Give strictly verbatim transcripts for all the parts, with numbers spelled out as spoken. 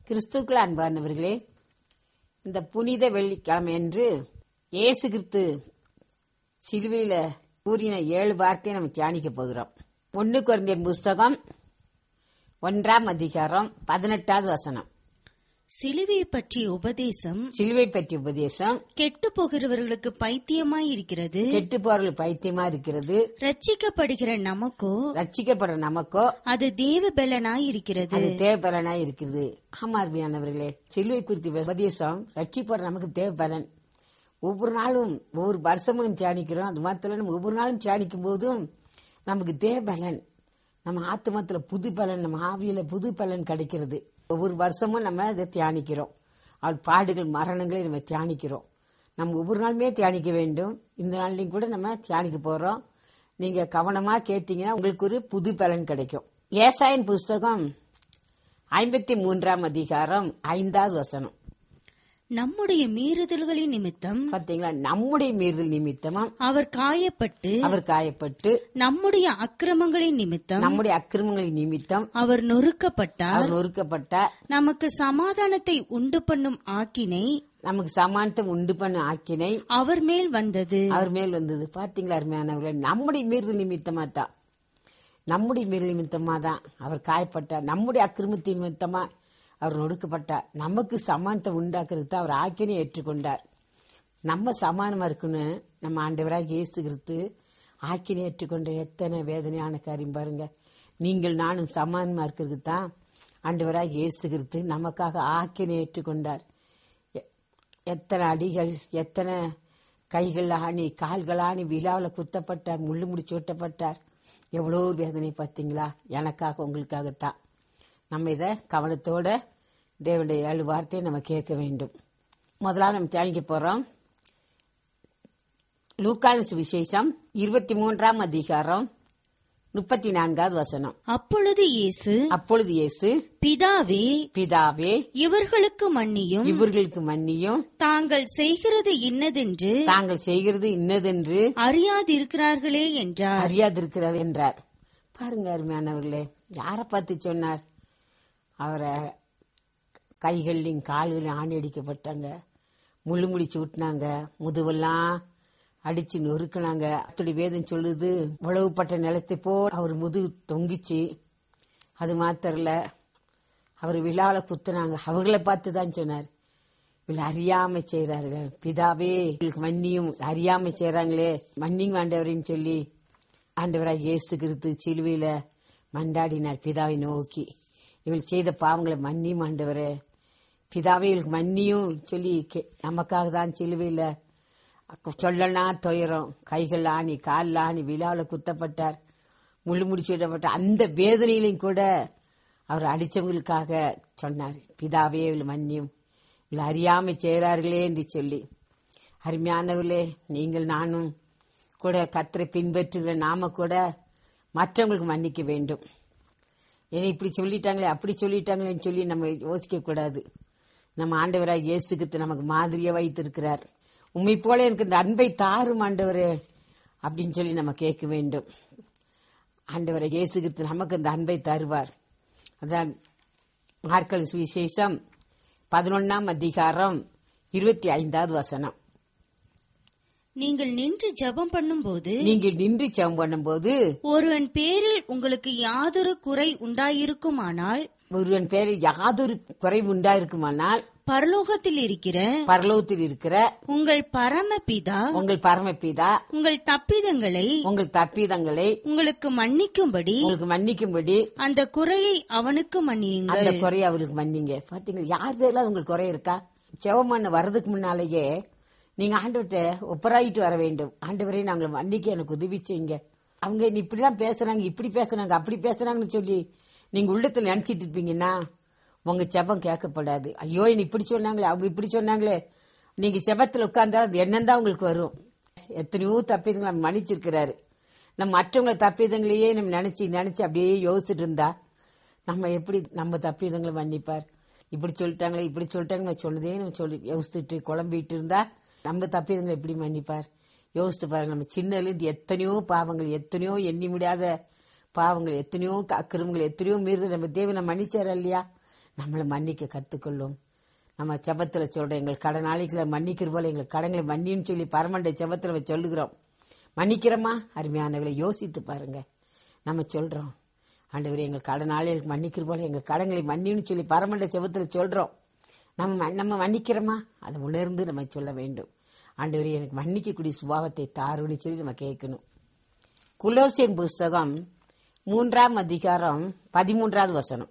கிறிஸ்துக்கள் அன்பானவர்களே, இந்த புனித வெள்ளிக்கிழமை என்று இயேசு கிறிஸ்து சிலுவையில கூறின ஏழு வார்த்தையை நம்ம தியானிக்க போகிறோம். ஒன்னு கொரிந்தியர் புஸ்தகம் ஒன்றாம் அதிகாரம் பதினெட்டாவது வசனம். சிலுவையை பற்றிய உபதேசம் சிலுவை பற்றிய உபதேசம் கெட்டு போகிறவர்களுக்கு பைத்தியமாய் இருக்கிறது, கெட்டு போறவர்கள் பைத்தியமா இருக்கிறது. ரட்சிக்கப்படுகிற நமக்கோ ரட்சிக்கப்படுற நமக்கோ அது தேவ பலனாய் இருக்கிறது. அது தேவபலனா இருக்குது. ஆமார்மையானவர்களே, சிலுவை குறித்த உபதேசம் ரட்சிப்படுற நமக்கு தேவபலன். ஒவ்வொரு நாளும் ஒவ்வொரு வருஷமும் தியானிக்கிறோம். அது மாத்திரம் நம்ம ஒவ்வொரு நாளும் தியானிக்கும் போதும் நமக்கு தேவபலன், நம்ம ஆத்மத்துல புது பலன், நம்ம ஆவியில புது பலன் கிடைக்கிறது. ஒவ்வொரு வருஷமும் நம்ம இதை தியானிக்கிறோம். அவள் பாடுகள் மரணங்களை நம்ம தியானிக்கிறோம். நம்ம ஒவ்வொரு நாளுமே தியானிக்க வேண்டும். இந்த நாள்லையும் கூட நம்ம தியானிக்க போறோம். நீங்க கவனமா கேட்டீங்கன்னா உங்களுக்கு ஒரு புது பலன் கிடைக்கும். ஏசாயின் புஸ்தகம் ஐம்பத்தி மூன்றாம் அதிகாரம் ஐந்தாவது வசனம். நம்முடைய மீறுதல்களின் நிமித்தம் பாத்தீங்களா, நம்முடைய மீறுதல் நிமித்தமும் அவர் காயப்பட்டு அவர் காயப்பட்டு, நம்முடைய அக்கிரமங்களின் நிமித்தம் நம்முடைய அக்கிரமங்களின் நிமித்தம் அவர் நொறுக்கப்பட்டார். அவர் நொறுக்கப்பட்டார். நமக்கு சமாதானத்தை உண்டு பண்ணும் ஆக்கினை நமக்கு சமானத்தை உண்டு பண்ண ஆக்கினை அவர் மேல் வந்தது. அவர் மேல் வந்தது. பாத்தீங்களா அருமையானவர்களே, நம்முடைய மீறுதல் நிமித்தமா தான், நம்முடைய மீறுதல் நிமித்தமா தான் அவர் காயப்பட்டார். நம்முடைய அக்கிரமத்தின் நிமித்தமா அவர் நொடுக்கப்பட்டார். நமக்கு சமானத்தை உண்டாக்குறது தான் அவர் ஆக்கினை ஏற்றுக்கொண்டார். நம்ம சமானமா இருக்குன்னு நம்ம ஆண்டவராக இயேசு கிறிஸ்து ஆக்கினை ஏற்றுக்கொண்ட எத்தனை வேதனையான காரியம் பாருங்க. நீங்கள் நானும் சமானமா இருக்கிறது தான் ஆண்டவராக இயேசு கிறிஸ்து நமக்காக ஆக்கினை ஏற்றுக்கொண்டார். எத்தனை அடிகள், எத்தனை கைகள் ஆணி, கால்கள் ஆணி, விழாவில் குத்தப்பட்டார், முள்ளு முடிச்சு ஓட்டப்பட்டார். எவ்வளோ வேதனை பார்த்தீங்களா, எனக்காக உங்களுக்காகத்தான். நம்ம இதை கவனத்தோட தேவனுடைய ஏழு வார்த்தையை நம்ம கேட்க வேண்டும். முதலாவது நம்ம தியானிக்க போறோம் லூக்கான சுவிசேஷம் இருபத்தி மூன்றாம் அதிகாரம் முப்பத்தி நான்காவது வசனம். அப்பொழுது இயேசு அப்பொழுது இயேசு பிதாவே பிதாவே இவர்களுக்கு மன்னியும், இவர்களுக்கு மன்னியும், தாங்கள் செய்கிறது இன்னதென்று தாங்கள் செய்கிறது இன்னதென்று அறியாதிருக்கிறார்களே என்றார். அறியாதிருக்கிறார் என்றார். பாருங்க அருமையானவர்களே, யாரை பார்த்து சொன்னார்? அவரை கைகள்லையும் கால்களையும் ஆணி அடிக்கப்பட்டாங்க, முள்ளு முடிச்சு விட்டுனாங்க, முதுவெல்லாம் அடிச்சு நொறுக்கினாங்க. அப்படி வேதம் சொல்லுது, உழவுப்பட்ட நிலத்தை போல் அவர் முதுகு தொங்கிச்சு. அது மாத்திரல, அவர் விழாவில குத்துனாங்க. அவர்களை பார்த்து தான் சொன்னார், இவள் அறியாம செய்யறார்கள், பிதாவே இவங்களுக்கு மன்னியும், அறியாம செய்யறாங்களே மன்னியும் ஆண்டவரின்னு சொல்லி ஆண்டவராக இயேசு கிறிஸ்து சிலுவையில மண்டாடினார் பிதாவை நோக்கி. இவள் செய்த பாவங்களை மன்னியும் ஆண்டவரே, பிதாவே இவளுக்கு மன்னியும் சொல்லி நமக்காக தான் சிலுவையில சொல்லனா துயரம், கைகள் ஆணி, கால் ஆணி, விழாவில் குத்தப்பட்டார், முள்ளு முடிச்சு விடப்பட்டார். அந்த வேதனையிலையும் கூட அவர் அடிச்சவங்களுக்காக சொன்னார், பிதாவே இவள் மன்னியும், இவள் அறியாம செய்கிறார்களே என்று சொல்லி. அருமையானவர்களே, நீங்கள் நானும் கூட கர்த்தரை பின்பற்றுகிற நாம கூட மற்றவங்களுக்கு மன்னிக்க வேண்டும். ஏன்னா இப்படி சொல்லிட்டாங்களே, அப்படி சொல்லிட்டாங்களேன்னு சொல்லி நம்ம யோசிக்க கூடாது. நம்ம ஆண்டவராக இயேசு கிறிஸ்து நமக்கு மாதிரியா வைத்திருக்கிறார். உண்மை போல எனக்கு இந்த அன்பை தாரும் ஆண்டவரே அப்படின்னு சொல்லி நம்ம கேட்க வேண்டும். ஆண்டவரை இயேசு கிறிஸ்து நமக்கு இந்த அன்பை தருவார். அதான் மார்க்கு சுவிசேஷம் பதினொன்னாம் அதிகாரம் இருபத்தி ஐந்தாவது வசனம். நீங்கள் நின்று ஜெபம் பண்ணும் போது நீங்கள் நின்று ஜெபம் பண்ணும் போது ஒருவன் பேரில் உங்களுக்கு யாதொரு குறை உண்டாயிருக்குமானால் ஒருவன் பேரில் யாதொரு குறைவு உண்டாயிருக்குமானால் பரலோகத்தில் இருக்கிற பரலோகத்தில் இருக்கிற உங்கள் பரமபிதா உங்கள் பரமபிதா உங்கள் தப்பிதங்களை உங்கள் தப்பிதங்களை உங்களுக்கு மன்னிக்கும்படி உங்களுக்கு மன்னிக்கும்படி அந்த குறையை அவனுக்கு மன்னியுங்கள். அந்த குறையை அவருக்கு மன்னிங்க. பாத்தீங்களா, யார் பேர்ல உங்களுக்கு குறை இருக்கா? ஜெபம் பண்ண வர்றதுக்கு முன்னாலேயே நீங்க ஆண்டவர்கிட்ட ஒப்பராயிட்டு வர வேண்டும். ஆண்டவரே, நாங்கள் மன்னிக்க எனக்கு உதவி செய்யுங்க. அவங்க இப்படிலாம் பேசுறாங்க, இப்படி பேசுறாங்க, அப்படி பேசுறாங்கன்னு சொல்லி நீங்க உள்ளத்துல நினைச்சிட்டு இருப்பீங்கன்னா உங்க ஜெபம் கேட்கப்படாது. ஐயோ, என்ன இப்படி சொன்னாங்களே, அவங்க இப்படி சொன்னாங்களே. நீங்க ஜெபத்துல உட்கார்ந்தா அது என்னதான் உங்களுக்கு வரும். எத்தனையோ தப்பிதங்களை நம்ம மன்னிச்சிருக்கிறாரு. நம்ம மற்றவங்களை தப்பிதங்களையே நம்ம நினைச்சு நினைச்சு அப்படியே யோசிச்சுட்டு இருந்தா நம்ம எப்படி நம்ம தப்பிதங்களை மன்னிப்பார்? இப்படி சொல்லிட்டாங்களே, இப்படி சொல்லிட்டாங்க சொன்னதே நம்ம சொல்லி யோசிச்சுட்டு குழம்பிட்டு இருந்தா நம்ம தப்பிதங்களை எப்படி மன்னிப்பார்? யோசித்து பாருங்க. நம்ம சின்னலேருந்து எத்தனையோ பாவங்கள், எத்தனையோ எண்ணி முடியாத பாவங்கள், எத்தனையோ அக்கிரமங்கள், எத்தனையோ மீறுதல் நம்ம தேவனை மன்னிச்சார் இல்லையா? நம்மளை மன்னிக்க கத்துக்கொள்ளும். நம்ம ஜெபத்துல சொல்றோம், எங்கள் கடனாளிகளை மன்னிக்கிற போல எங்கள் கடன்களை மன்னின்னு சொல்லி பரமண்ட ஜெபத்துல சொல்லுகிறோம். மன்னிக்கிறோமா? அருமையானவர்களை யோசித்து பாருங்க. நம்ம சொல்றோம், ஆண்டவரே எங்கள் கடனாளிகளுக்கு மன்னிக்கிற போல எங்கள் கடன்களை மன்னின்னு சொல்லி பரமண்ட ஜெபத்துல சொல்றோம். நம்ம நம்ம மன்னிக்கிறோமா? அதை உணர்ந்து நம்ம சொல்ல வேண்டும். ஆண்டவரே எனக்கு மன்னிக்கக்கூடிய சுபாவத்தை தாருன்னு சொல்லி நம்ம கேட்கணும். கொலோசியர் புஸ்தகம் மூன்றாம் அதிகாரம் பதிமூன்றாவது வசனம்.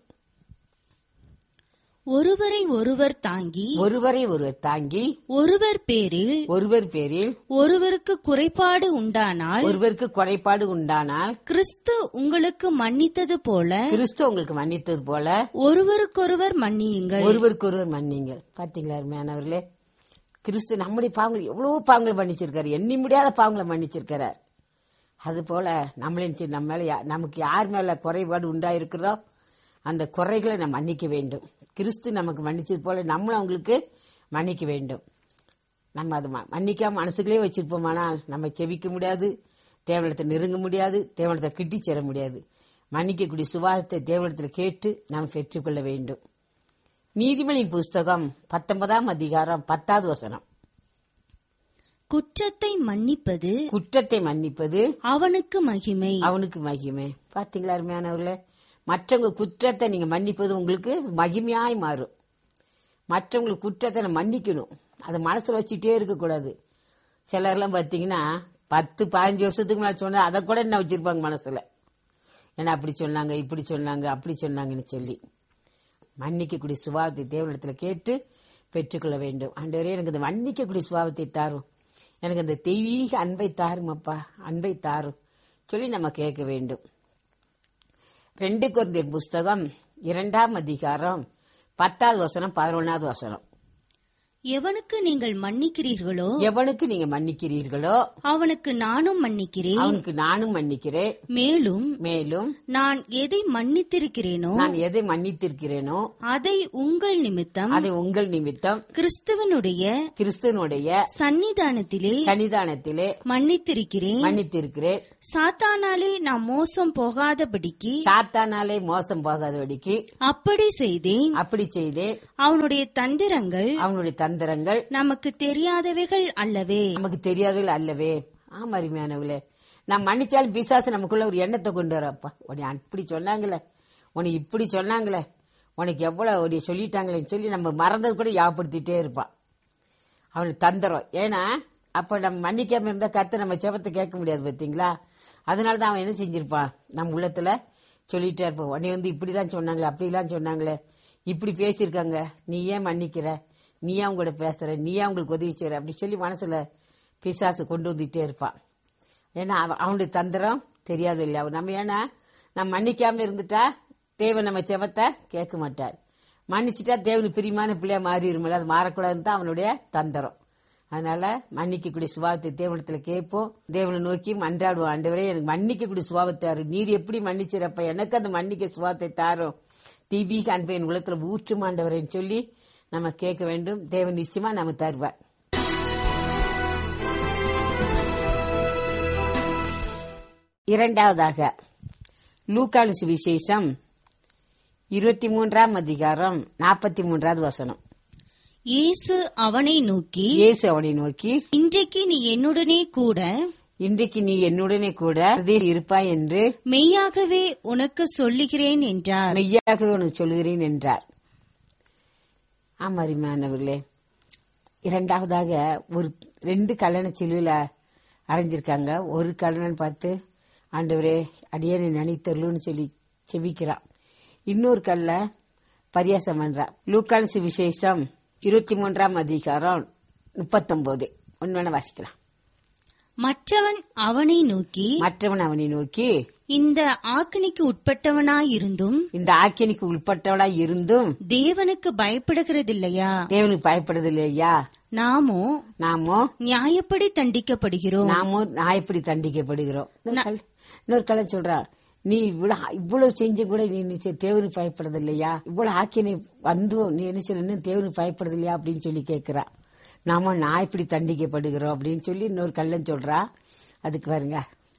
ஒருவரை ஒருவர் தாங்கி ஒருவரை ஒருவர் தாங்கி ஒருவர் பேரில் ஒருவர் பேரில் ஒருவருக்கு குறைபாடு உண்டானால் ஒருவருக்கு குறைபாடு உண்டானால் கிறிஸ்து உங்களுக்கு மன்னித்தது போல கிறிஸ்து உங்களுக்கு மன்னித்தது போல ஒருவருக்கொருவர் மன்னியுங்கள். ஒருவருக்கு ஒருவர் மன்னிங்கள். பாத்தீங்களா அருமையானவர்களே, கிறிஸ்து நம்முடைய பாவங்கள் எவ்வளவு பாவங்களை மன்னிச்சிருக்காரு, எண்ணி முடியாத பாவங்களை மன்னிச்சிருக்கிறார். அது போல நம்மளின் நம்ம மேல நமக்கு யார் மேல குறைபாடு உண்டாயிருக்கிறதோ அந்த குறைகளை நம்ம மன்னிக்க வேண்டும். கிறிஸ்து நமக்கு மன்னிச்சது போல நம்மளும் அவங்களுக்கு மன்னிக்க வேண்டும். நம்ம அது மன்னிக்காம மனசுக்குள்ளே வச்சிருப்போமானால் நம்ம செவிக்க முடியாது, தேவனிடத்தை நெருங்க முடியாது, தேவனிடத்தை கிட்டி சேர முடியாது. மன்னிக்கக்கூடிய சுபாவத்தை தேவனிடத்தில் கேட்டு நாம் பெற்றுக்கொள்ள வேண்டும். நீதிமொழியின் புஸ்தகம் பத்தொன்பதாம் அதிகாரம் பத்தாவது வசனம். குற்றத்தை மன்னிப்பது குற்றத்தை மன்னிப்பது அவனுக்கு மகிமை அவனுக்கு மகிமை. பாத்தீங்களா அருமையானவர்களே, மற்றவங்க குற்றத்தை நீங்க மன்னிப்பது உங்களுக்கு மகிமையாய் மாறும். மற்றவங்களுக்கு குற்றத்தை நம்ம மன்னிக்கணும், அதை மனசுல வச்சுட்டே இருக்க கூடாது. சிலர்லாம் பாத்தீங்கன்னா பத்து பதினஞ்சு வருஷத்துக்கு மேல சொன்னா அதை கூட என்ன வச்சிருப்பாங்க மனசுல, ஏன்னா அப்படி சொன்னாங்க இப்படி சொன்னாங்க அப்படி சொன்னாங்கன்னு சொல்லி. மன்னிக்கக்கூடிய சுபாவத்தை தேவனிடத்துல கேட்டு பெற்றுக்கொள்ள வேண்டும். ஆண்டவரே எனக்கு இந்த மன்னிக்கக்கூடிய சுபாவத்தை தாரும், எனக்கு அந்த தெய்வீக அன்பை தாரும் அப்பா, அன்பை தாரும் சொல்லி நம்ம கேட்க வேண்டும். ரெண்டு கொரிந்தியர் புஸ்தகம் இரண்டாம் அதிகாரம் பத்தாவது வசனம் பதினொன்னாவது வசனம். எவனுக்கு நீங்கள் மன்னிக்கிறீர்களோ எவனுக்கு நீங்க மன்னிக்கிறீர்களோ அவனுக்கு நானும் மன்னிக்கிறேன், அவனுக்கு நானும் மன்னிக்கிறேன். மேலும் மேலும் நான் எதை மன்னித்திருக்கிறேனோ நான் எதை மன்னித்திருக்கிறேனோ அதை உங்கள் நிமித்தம் அதை உங்கள் நிமித்தம் கிறிஸ்துவனுடைய கிறிஸ்துவனுடைய சன்னிதானத்திலே சன்னிதானத்திலே மன்னித்திருக்கிறேன். மன்னித்திருக்கிறேன். சாத்தானாலே நான் மோசம் போகாதபடிக்கு சாத்தானாலே மோசம் போகாதபடிக்கு அப்படி செய்தேன். அப்படி செய்தேன். அவனுடைய தந்திரங்கள் அவனுடைய தந்திரங்கள் நமக்கு தெரியாதவைகள் அல்லவே நமக்கு தெரியாதவர்கள் அல்லவே. ஆமா அருமையானவர்களே, நான் மன்னிச்சாலும் பிசாசு நமக்குள்ள ஒரு எண்ணத்தை கொண்டு வரப்பா, உன்னை அப்படி சொன்னாங்களே, உனக்கு இப்படி சொன்னாங்களே, உனக்கு எவ்வளவு உடைய சொல்லிட்டாங்களேன்னு சொல்லி நம்ம மறந்தது கூட யாப்படுத்திட்டே இருப்பான். அவனுக்கு தந்திரம். ஏன்னா அப்ப நம்ம மன்னிக்காம இருந்தா கர்த்தர் நம்ம ஜெபத்தை கேட்க முடியாது பாத்தீங்களா. அதனாலதான் அவன் என்ன செஞ்சிருப்பான், நம்ம உள்ளத்துல சொல்லிட்டே இருப்பான், உன்னை வந்து இப்படிலாம் சொன்னாங்களே அப்படிலாம் சொன்னாங்களே இப்படி பேசியிருக்காங்க, நீ ஏன் மன்னிக்கிற, நீ ஏன் கூட பேசுற, நீ ஏன் அவங்களுக்கு உதவி செய்யற அப்படி சொல்லி மனசுல பிசாசு கொண்டு வந்துட்டே இருப்பான். ஏன்னா அவனுடைய தந்திரம் தெரியாது இல்லையா நம்ம. ஏன்னா நம்ம மன்னிக்காம இருந்துட்டா தேவன் நம்ம ஜெபத்தை கேட்க மாட்டார், மன்னிச்சுட்டா தேவனுக்கு பிரியமான பிள்ளையா மாறிடுமில்ல, அது மாறக்கூடாதுன்னு தான் அவனுடைய தந்திரம். அதனால மன்னிக்கக்கூடிய சுபாவத்தை தேவனத்துல கேட்போம், தேவனை நோக்கி மன்றாடுவோம். ஆண்டவரே எனக்கு மன்னிக்கக்கூடிய சுபாவத்தை தாரு, நீர் எப்படி மன்னிச்சிடப்ப எனக்கு அந்த மன்னிக்க சுபாவத்தை தாரும், தீபீக அன்பை என் உலகத்துல ஊற்றும் ஆண்டவரேன்னு சொல்லி நம்ம கேட்க வேண்டும். தேவன் நிச்சயமா நம்ம தருவார். இரண்டாவதாக லூக்காவின் சுவிசேஷம் இருபத்தி மூன்றாம் அதிகாரம் நாற்பத்தி மூன்றாவது வசனம். இயேசு அவனை நோக்கி இயேசு அவனை நோக்கி இன்றைக்கு நீ என்னுடனே கூட இன்றைக்கு நீ என்னுடனே கூட இருப்பாய் என்று மெய்யாகவே உனக்கு சொல்லுகிறேன் என்றார். மெய்யாகவே உனக்கு சொல்லுகிறேன் என்றார். ஆமாரிமானவர்களே, இரண்டாவதாக ஒரு ரெண்டு கல்யாண சிலுவையில அரைஞ்சிருக்காங்க. ஒரு கல்யாணம் பார்த்து ஆண்டவரே அடியேனை நினைத்தருளுன்னு சொல்லி செபிக்கிறான். இன்னொரு கல்ல பரியாசம் பண்றான். லூக்கான் சுவிசேஷம் இருபத்தி மூன்றாம் அதிகாரம் முப்பத்தொன்பது ஒன்னு வாசிக்கலாம். மற்றவன் அவனை நோக்கி மற்றவன் அவனை நோக்கி இந்த ஆக்கினிக்கு உட்பட்டவனாயிருந்தும் இந்த ஆக்கினிக்கு உட்பட்டவனாய் இருந்தும் தேவனுக்கு பயப்படுகிறதில்லையா தேவனுக்கு பயப்படுறதில்லையா நாமோ நாமோ நியாயப்படி தண்டிக்கப்படுகிறோம் நாமோ நியாயப்படி தண்டிக்கப்படுகிறோம். இன்னொரு கலை சொல்றா, நீ இவ்வளவு இவ்வளவு செஞ்சு கூட நீ தேவனுக்கு பயப்படுறது இல்லையா, இவ்வளவு ஆக்கினை வந்தும் நீ என்ன சொல்ல தேவனுக்கு பயப்படுறது இல்லையா அப்படின்னு சொல்லி கேட்கிறா. நாம நான் இப்படி தண்டிக்கப்படுகிறோம் அப்படின்னு சொல்லி இன்னொரு கல்லன் சொல்றா. அதுக்கு பாருங்க,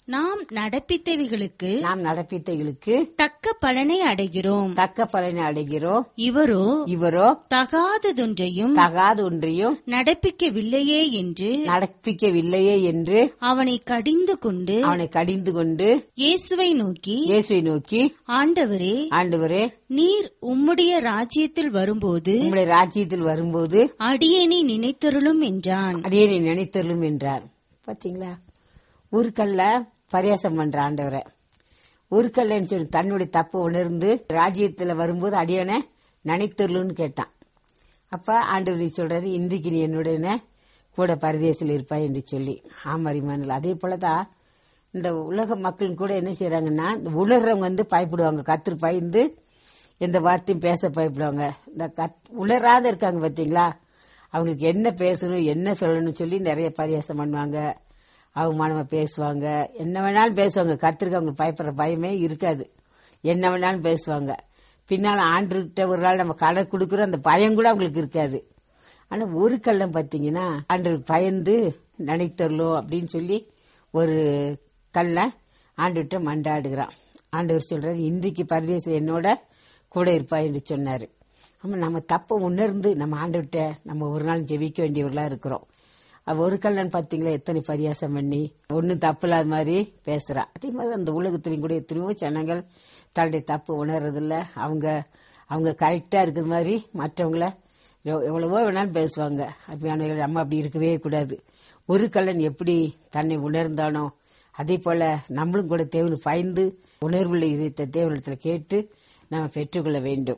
நாம் நடப்பித்தவைகளுக்கு நாம் நடப்பித்தவைகளுக்கு தக்க பலனை அடைகிறோம். தக்க பலனை அடைகிறோம். இவரோ இவரோ தகாததொன்றையும் தகாத ஒன்றையும் நடப்பிக்கவில்லையே என்று நடப்பிக்கவில்லையே என்று அவனை கடிந்து கொண்டு அவனை கடிந்து கொண்டு இயேசுவை நோக்கி இயேசுவை நோக்கி ஆண்டவரே, ஆண்டவரே, நீர் உம்முடைய ராஜ்யத்தில் வரும்போது உம்முடைய ராஜ்யத்தில் வரும்போது அடியேனை நினைத்தருளும் என்றான். அடியேனை நினைத்தருளும் என்றார். பாத்தீங்களா, ஒரு கல்ல பரியாசம் பண்ற ஆண்டவரை, ஒரு கல்லன்னு சொல்லி தன்னுடைய தப்பு உணர்ந்து ராஜ்யத்துல வரும்போது அடியனை நினைத்தருளும்னு கேட்டான். அப்ப ஆண்டவர் சொல்றாரு, இன்றைக்கு நீ என்னுடைய கூட பரதேசில் இருப்பாய் என்று சொல்லி. ஆமாரிமானல் அதே போலதான் இந்த உலக மக்கள் கூட என்ன செய்யறாங்கன்னா, இந்த உணர்றவங்க வந்து பயப்படுவாங்க, கத்திர பயந்து எந்த வார்த்தையும் பேச பயப்படுவாங்க. இந்த உணராத இருக்காங்க பாத்தீங்களா, அவங்களுக்கு என்ன பேசணும் என்ன சொல்லணும்னு சொல்லி நிறைய பரியாசம் பண்ணுவாங்க, அவமானமா பேசுவாங்க, என்ன வேணாலும் பேசுவாங்க. கத்திரிக்க அவங்களுக்கு பயப்படுற பயமே இருக்காது, என்ன வேணாலும் பேசுவாங்க. பின்னால ஆண்டுகிட்ட ஒரு நாள் நம்ம கடன் கொடுக்குறோம், அந்த பயம் கூட அவங்களுக்கு இருக்காது. ஆனா ஒரு கள்ளம் பாத்தீங்கன்னா, ஆண்டு பயந்து நினைத்தரலும் அப்படின்னு சொல்லி ஒரு கல்ல ஆண்டுகிட்ட மண்டாடுகிறான். ஆண்டவர் சொல்றாரு, இன்றைக்கு பரதேசம் என்னோட கூட இருப்பா என்று சொன்னாரு. ஆமா, நம்ம தப்ப உணர்ந்து நம்ம ஆண்டுகிட்ட நம்ம ஒரு நாள் ஜெபிக்க வேண்டியவர்களா இருக்கிறோம். ஒரு கல்லன் பாத்தீங்களா, எத்தனை பரியாசம் பண்ணி ஒன்னும் தப்பு இல்லாத மாதிரி பேசுறா. அதே மாதிரி அந்த உலகத்திலையும் கூட எத்தனையோ ஜனங்கள் தன்னுடைய தப்பு உணர்றதில்ல, அவங்க அவங்க கரெக்டா இருக்கிற மாதிரி மற்றவங்கள எவ்வளவோ வேணாலும் பேசுவாங்க. அப்படியான நம்ம அப்படி இருக்கவே கூடாது. ஒரு கல்லன் எப்படி தன்னை உணர்ந்தானோ அதே போல நம்மளும் கூட தேவனு பயந்து உணர்வுள்ள இதயத்தை தேவனிடத்துல கேட்டு நாம பெற்றுக்கொள்ள வேண்டும்.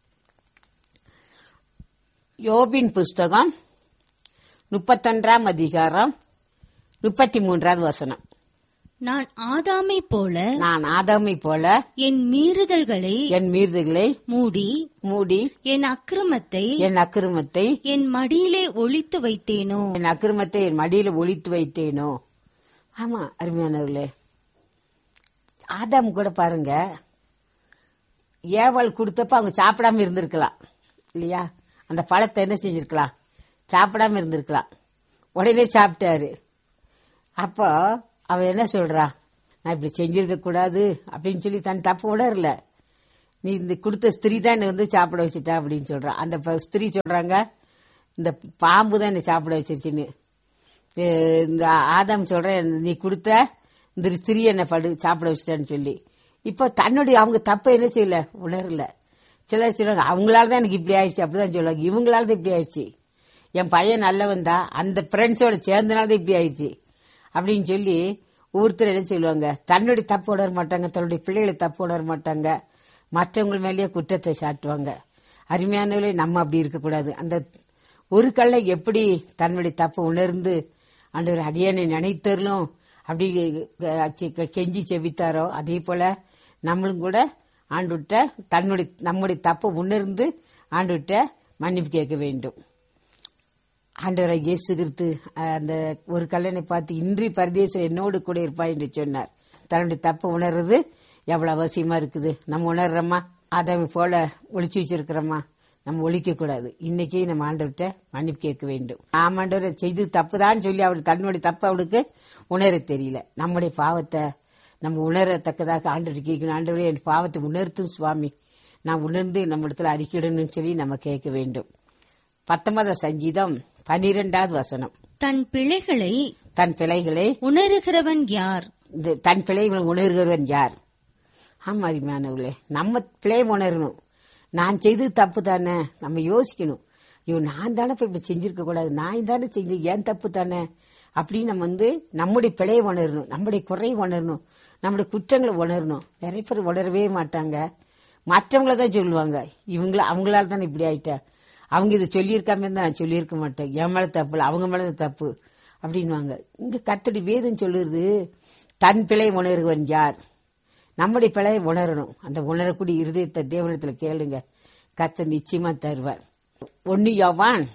யோபின் புஸ்தகம் முப்பத்தொன்றாம் அதிகாரம் முப்பத்தி மூன்றாவது வசனம். நான் ஆதாமை போல நான் ஆதாமை போல என் மீறுதல்களை என் மீறுதல்களை மூடி மூடி என் அக்கிரமத்தை என் அக்கிரமத்தை என் மடியிலே ஒளித்து வைத்தேனோ என் அக்கிரமத்தை என் மடியில ஒளித்து வைத்தேனோ. ஆமா அருமையானவர்களே, ஆதாம் கூட பாருங்க, ஏவாள் கொடுத்தப்ப அவங்க சாப்பிடாம இருந்திருக்கலாம் இல்லையா, அந்த பழத்தை என்ன செஞ்சிருக்கலாம், சாப்பிடாம இருந்திருக்கலாம். உடனே சாப்பிட்டாரு. அப்போ அவ என்ன சொல்றா, நான் இப்படி செஞ்சிருக்க கூடாது அப்படின்னு சொல்லி தன் தப்பு உணரல. நீ இந்த கொடுத்த ஸ்திரீ தான் என்னை வந்து சாப்பிட வச்சுட்டா அப்படின்னு சொல்றான். அந்த ஸ்திரீ சொல்றாங்க, இந்த பாம்பு தான் என்னை சாப்பிட வச்சிருச்சுன்னு. இந்த ஆதாம் சொல்ற, நீ கொடுத்த இந்த ஸ்திரீ என்னை படு சாப்பிட வச்சுட்டான்னு சொல்லி. இப்போ தன்னுடைய அவங்க தப்ப என்ன செய்யல, உணரல. சிலர் சொல்லுவாங்க, அவங்களாலதான் எனக்கு இப்படி ஆயிடுச்சு அப்படிதான் சொல்லுவாங்க, இவங்களாலதான் இப்படி ஆயிடுச்சு, என் பையன் நல்லவன் தான், அந்த ஃப்ரெண்ட்ஸோட சேர்ந்தனால்தான் இப்படி ஆயிடுச்சு அப்படின்னு சொல்லி ஒவ்வொருத்தர் என்ன சொல்லுவாங்க, தன்னுடைய தப்பு உணர மாட்டாங்க, தன்னுடைய பிள்ளைகளை தப்பு உணர மாட்டாங்க, மற்றவங்க மேலேயே குற்றத்தை சாட்டுவாங்க. அருமையானவர்களே, நம்ம அப்படி இருக்கக்கூடாது. அந்த ஒரு கல்லை எப்படி தன்னுடைய தப்பு உணர்ந்து ஆண்டவர் அடியானை நினைத்தரலும் அப்படி கெஞ்சி செவித்தாரோ, அதே போல நம்மளும் கூட ஆண்டுகிட்ட தன்னுடைய நம்முடைய தப்பை உணர்ந்து ஆண்டுகிட்ட மன்னிப்பு கேட்க வேண்டும். ஆண்டவரை இயேசு கிறிஸ்து அந்த ஒரு கல்லனை பார்த்து, இன்றி பரதேசம் என்னோடு கூட இருப்பா என்று சொன்னார். தன்னுடைய தப்பை உணர்றது எவ்வளவு அவசியமா இருக்குது. நம்ம உணர்றோமா, ஆதாமை போல ஒளிச்சு வச்சிருக்கிறோமா, நம்ம ஒழிக்க கூடாது. இன்னைக்கு நம்ம ஆண்டவர்கிட்ட மன்னிப்பு கேட்க வேண்டும். ஆம் ஆண்டவரை செய்து தப்புதான் சொல்லி அவர் தன்னுடைய தப்பு அவளுக்கு உணர தெரியல. நம்முடைய பாவத்தை நம்ம உணரத்தக்கதாக ஆண்டவர் கேட்கணும். ஆண்டவரே, என் பாவத்தை உணர்த்தும் சுவாமி, நான் உணர்ந்து நம்ம இடத்துல அறிக்கையிடணும்னு சொல்லி நம்ம கேட்க வேண்டும். பத்தொன்பதாம் சங்கீதம் பனிரெண்டாவது வசனம். தன் பிழைகளை தன் பிழைகளை உணர்கிறவன் யார்? தன் பிழைகளை உணர்கிறவன் யார்? ஆமா அருமையானவர்களே, நம்ம பிழை உணரணும். நான் செய்தது தப்பு தானே, நம்ம யோசிக்கணும். ஐயோ, நான் தானே இப்ப இப்படி செஞ்சிருக்க கூடாது, நான் தானே செஞ்சு, ஏன் தப்பு தானே அப்படின்னு நம்ம வந்து நம்முடைய பிழையை உணரணும், நம்முடைய குறையை உணரணும், நம்முடைய குற்றங்களை உணரணும். நிறைய பேர் உணரவே மாட்டாங்க, மற்றவங்கள தான் சொல்லுவாங்க, இவங்கள அவங்களால தானே இப்படி ஆயிட்டேன், அவங்க இதை சொல்லியிருக்காம இருந்தா நான் சொல்லியிருக்க மாட்டேன், என் மேல தப்பு இல்லை, அவங்க மேல தப்பு அப்படின்வாங்க. இங்க கர்த்தருடைய வேதம் சொல்லுறது, தன் பிழை உணர்வன் யார்? நம்முடைய பிழையை உணரணும். அந்த உணரக்கூடிய இருதயத்தை தேவனிடத்துல கேளுங்க, கர்த்தர் நிச்சயமா தருவார். ஒன்னு யோவான்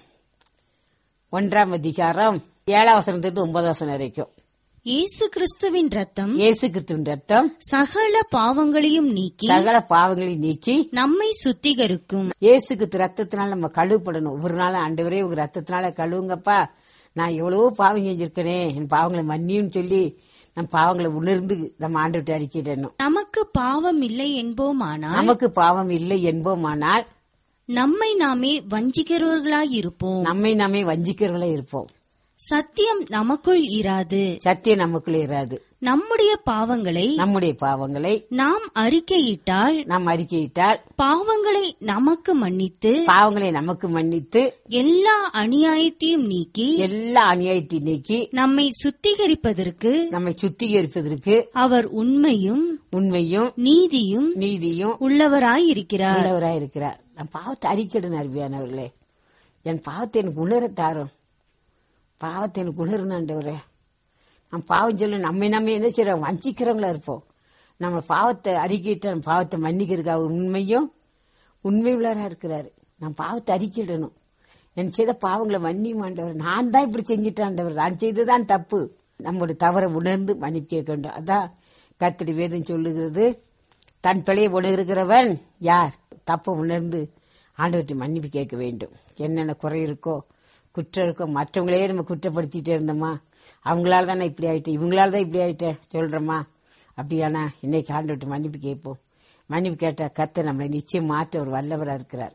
ஒன்றாம் அதிகாரம் ஏழாம் வசனத்துக்கு ஒன்பதாம் வசனம் வரைக்கும். இயேசு கிறிஸ்துவின் ரத்தம் இயேசு கிறிஸ்துவின் ரத்தம் சகல பாவங்களையும் நீக்கி சகல பாவங்களையும் நீக்கி நம்மை சுத்திகரிக்கும். இயேசு கிறிஸ்து ரத்தத்தினால நம்ம கழுவப்படணும். ஒவ்வொரு நாளும் ஆண்டவரே உங்க ரத்தத்தினால கழுவுங்கப்பா, நான் எவ்வளவோ பாவம் செஞ்சிருக்கேனே, என் பாவங்களை மன்னியும் சொல்லி நம் பாவங்களை உணர்ந்து நம்ம ஆண்டுகிட்ட அறிக்கையிடணும். நமக்கு பாவம் இல்லை என்போமானால் நமக்கு பாவம் இல்லை என்போமானால் நம்மை நாமே வஞ்சிக்கிறவர்களாயிருப்போம். நம்மை நாமே வஞ்சிக்கிறவர்களா இருப்போம். சத்தியம் நமக்குள் இராது. சத்தியம் நமக்குள்ள இராது. நம்முடைய பாவங்களை நம்முடைய பாவங்களை நாம் அறிக்கையிட்டால் நாம் அறிக்கையிட்டால் பாவங்களை நமக்கு மன்னித்து பாவங்களை நமக்கு மன்னித்து எல்லா அநியாயத்தையும் நீக்கி எல்லா அநியாயத்தையும் நீக்கி நம்மை சுத்திகரிப்பதற்கு நம்மை சுத்திகரிப்பதற்கு அவர் உண்மையும் உண்மையும் நீதியும் நீதியும் உள்ளவராயிருக்கிறார். உள்ளவராயிருக்கிறார். நான் பாவத்தை அறிக்கையிடணும் அருமையானவர்களே. என் பாவத்தை எனக்கு உணர தாரும். பாவத்தை எனக்கு உணர்ந்து ஆண்டவரே. நம்ம பாவம் சொல்லி நம்ம நம்ம என்ன செய்யறோம், வஞ்சிக்கிறவங்களா இருப்போம். நம்ம பாவத்தை அறிக்கையிட்ட நம்ம பாவத்தை மன்னிக்கிறதுக்கு அவர் உண்மையும் உண்மை உள்ளவரா இருக்கிறாரு. நான் பாவத்தை அறிக்கையிடணும். என் செய்த பாவங்களை மன்னியும் ஆண்டவர். நான் தான் இப்படி செஞ்சுட்டேன் ஆண்டவர், நான் செய்ததான் தப்பு. நம்மளோட தவறை உணர்ந்து மன்னிப்பு கேட்க வேண்டும். அதான் கர்த்தருடைய வேதம் சொல்லுகிறது, தன் பிழையை உணர்கிறவன் யார்? தப்பை உணர்ந்து ஆண்டவர்கிட்ட மன்னிப்பு கேட்க வேண்டும். என்னென்ன குறை இருக்கோ குற்றம் இருக்கோ மற்றவங்களே நம்ம குற்றப்படுத்திட்டே இருந்தோமா, அவங்களால தான் நான் இப்படி ஆயிட்டேன், இவங்களால தான் இப்படி ஆயிட்டேன் சொல்றோமா, அப்படியானா இன்னைக்கு ஆண்டவர்கிட்ட மன்னிப்பு கேட்போம். மன்னிப்பு கேட்ட கர்த்தர் நம்மளை நிச்சயம் மாற்ற ஒரு வல்லவரா இருக்கிறார்.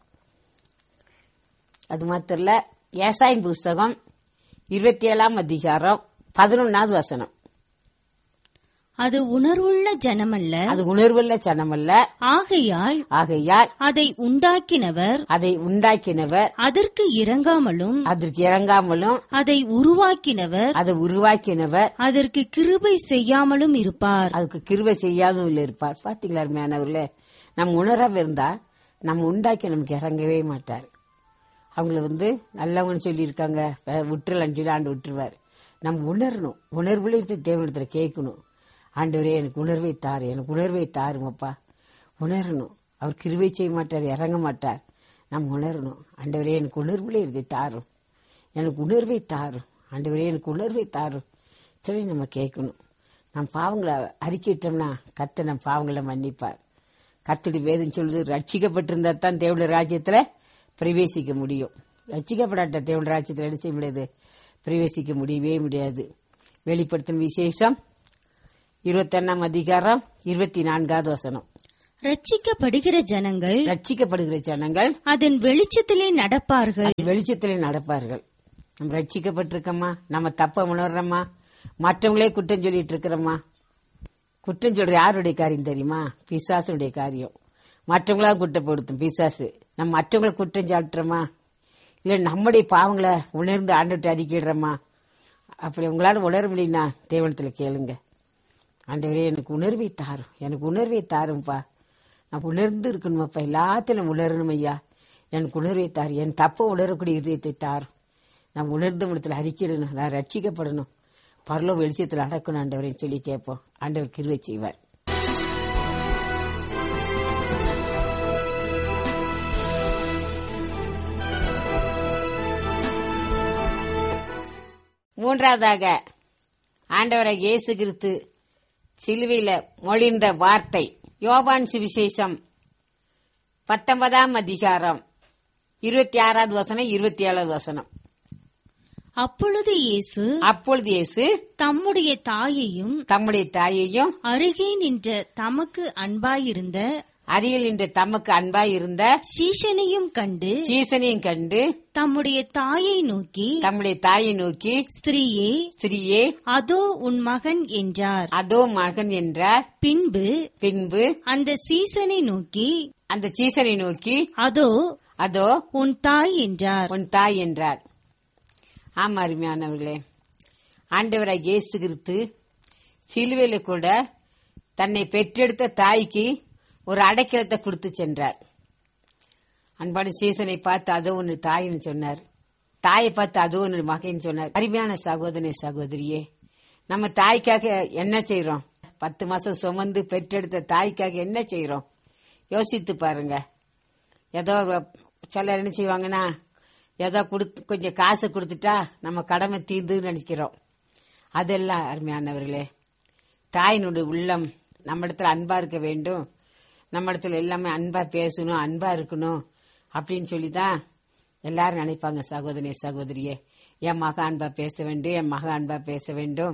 அது மாத்திரம் இல்ல, ஏசாயின் புஸ்தகம் இருபத்தி ஏழாம் அதிகாரம் பதினொன்னாவது வசனம். அது உணர்வுள்ள ஜனமல்ல, அது உணர்வுள்ள ஜனமல்ல, ஆகையால் ஆகையால் அதை உண்டாக்கினவர் அதை உண்டாக்கினவர் அதற்கு இறங்காமலும் அதற்கு இறங்காமலும் அதை உருவாக்கினவர் அதை உருவாக்கினவர் அதற்கு கிருபை செய்யாமலும் இருப்பார். அதுக்கு கிருபை செய்யாமலும் இருப்பார். பாத்தீங்களா அருமையானவர்களே, நம்ம உணராம இருந்தா நம்ம உண்டாக்கி நமக்கு இறங்கவே மாட்டார். அவங்கள வந்து நல்லவங்கன்னு சொல்லியிருக்காங்க, விட்டுறலன்னு சொல்லி ஆண்டு விட்டுருவார். நம்ம உணரணும், உணர்வுல இருந்து தேவனிடத்துல கேட்கணும். ஆண்டவரே எனக்கு உணர்வை தாரு, எனக்கு உணர்வை தாருமப்பா. உணரணும். அவர் கிருபை செய்ய மாட்டார், இறங்க மாட்டார். நம்ம உணரணும். ஆண்டவரே எனக்கு உணர்வுல இருந்து தாரும், எனக்கு உணர்வை தாரும், ஆண்டவரே எனக்கு உணர்வை தாரும் சொல்லி நம்ம கேட்கணும். நம்ம பாவங்களை அறிக்கிட்டோம்னா கர்த்தர் நம்ம பாவங்களை மன்னிப்பார். கர்த்தருடைய வேதம் சொல்லுது, ரட்சிக்கப்பட்டிருந்தா தான் தேவனுடைய ராஜ்யத்துல பிரவேசிக்க முடியும். ரட்சிக்கப்படாட்ட தேவனுடைய ராஜ்யத்துல என்ன செய்ய முடியாது, பிரவேசிக்க முடியவே முடியாது. வெளிப்படுத்தும் விசேஷம் இருபத்தி ஒன்னாம் அதிகாரம் இருபத்தி நான்காவது வசனம். ரட்சிக்கப்படுகிற ஜனங்கள் ரட்சிக்கப்படுகிற ஜனங்கள் அதன் வெளிச்சத்திலே நடப்பார்கள். வெளிச்சத்திலே நடப்பார்கள். நம்ம ரட்சிக்கப்பட்டிருக்கோமா, நம்ம தப்ப உணர்றோமா, மற்றவங்களே குற்றம் சொல்லிட்டு இருக்கிறோமா? குற்றம் சொல்ற யாருடைய காரியம் தெரியுமா? பிசாசுடைய காரியம். மற்றவங்களா குற்றப்படுத்தும் பிசாசு. நம்ம மற்றவங்களை குற்றம் சாட்டுறோமா, இல்ல நம்முடைய பாவங்களை உணர்ந்து ஆண்டுட்டு அறிக்கிடுறோமா? அப்படி உங்களால உணர முடியும்னா தேவனத்துல கேளுங்க. ஆண்டவரே எனக்கு உணர்வை தாரும், எனக்கு உணர்வை தாரும்பா. நான் உணர்ந்து இருக்கணுமாப்பா, எல்லாத்திலும் உணரணும் ஐயா. எனக்கு உணர்வை தாரு, என் தப்ப உணரக்கூடிய இதயத்தை தாரும். நான் உணர்ந்த இடத்துல அறிக்கிடணும், நான் ரட்சிக்கப்படணும், பரலோக வெளிச்சத்தில் அடக்கணும் ஆண்டவரேன்னு சொல்லி கேட்போம். ஆண்டவர் கிருபை செய்வார். மூன்றாவதாக ஆண்டவரை இயேசு கிறிஸ்து சிலுவையில மொழிந்த வார்த்தை. யோவான் சுவிசேஷம் பத்தொன்பதாம் அதிகாரம் இருபத்தி ஆறாவது வசனம் இருபத்தி ஏழாவது வசனம். அப்பொழுது இயேசு அப்பொழுது இயேசு தம்முடைய தாயையும் தம்முடைய தாயையும் அருகே நின்ற தமக்கு அன்பாயிருந்த அருகில் நின்ற தமக்கு அன்பாய் இருந்த சீஷனையும் கண்டு சீசனையும் கண்டு தம்முடைய தாயை நோக்கி தம்முடைய தாயை நோக்கி ஸ்திரீயே ஸ்திரீயே அதோ உன் மகன் என்றார். அதோ மகன் என்றார். பின்பு பின்பு அந்த சீசனை நோக்கி அந்த சீசனை நோக்கி அதோ அதோ உன் தாய் என்றார். உன் தாய் என்றார். ஆமா அருமையானவர்களே, ஆண்டவராய் இயேசு கிறிஸ்து சிலுவையில கூட தன்னை பெற்றெடுத்த தாய்க்கு ஒரு அடைக்கலத்தை கொடுத்து சென்றார். அன்பான சீசனை பார்த்து அதோ ஒன்று தாயின்னு சொன்னார், தாயை பார்த்து அதோ ஒன்று மகன் சொன்னார். அருமையான சகோதரனே சகோதரியே, நம்ம தாய்க்காக என்ன செய்யறோம்? பத்து மாசம் சுமந்து பெற்றெடுத்த தாய்க்காக என்ன செய்யறோம்? யோசித்து பாருங்க. ஏதோ சிலர் என்ன செய்வாங்கன்னா, ஏதோ கொடுத்து கொஞ்சம் காசு கொடுத்துட்டா நம்ம கடமை தீர்ந்துன்னு நினைக்கிறோம். அதெல்லாம் அருமையானவர்களே, தாயினுடைய உள்ளம் நம்ம இடத்துல அன்பா இருக்க வேண்டும், நம்ம இடத்துல எல்லாமே அன்பா பேசணும், அன்பா இருக்கணும் அப்படின்னு சொல்லிதான் எல்லாரும் நினைப்பாங்க. சகோதரனே சகோதரியே, என் மக அன்பா பேச வேண்டும், என் மக அன்பா பேச வேண்டும்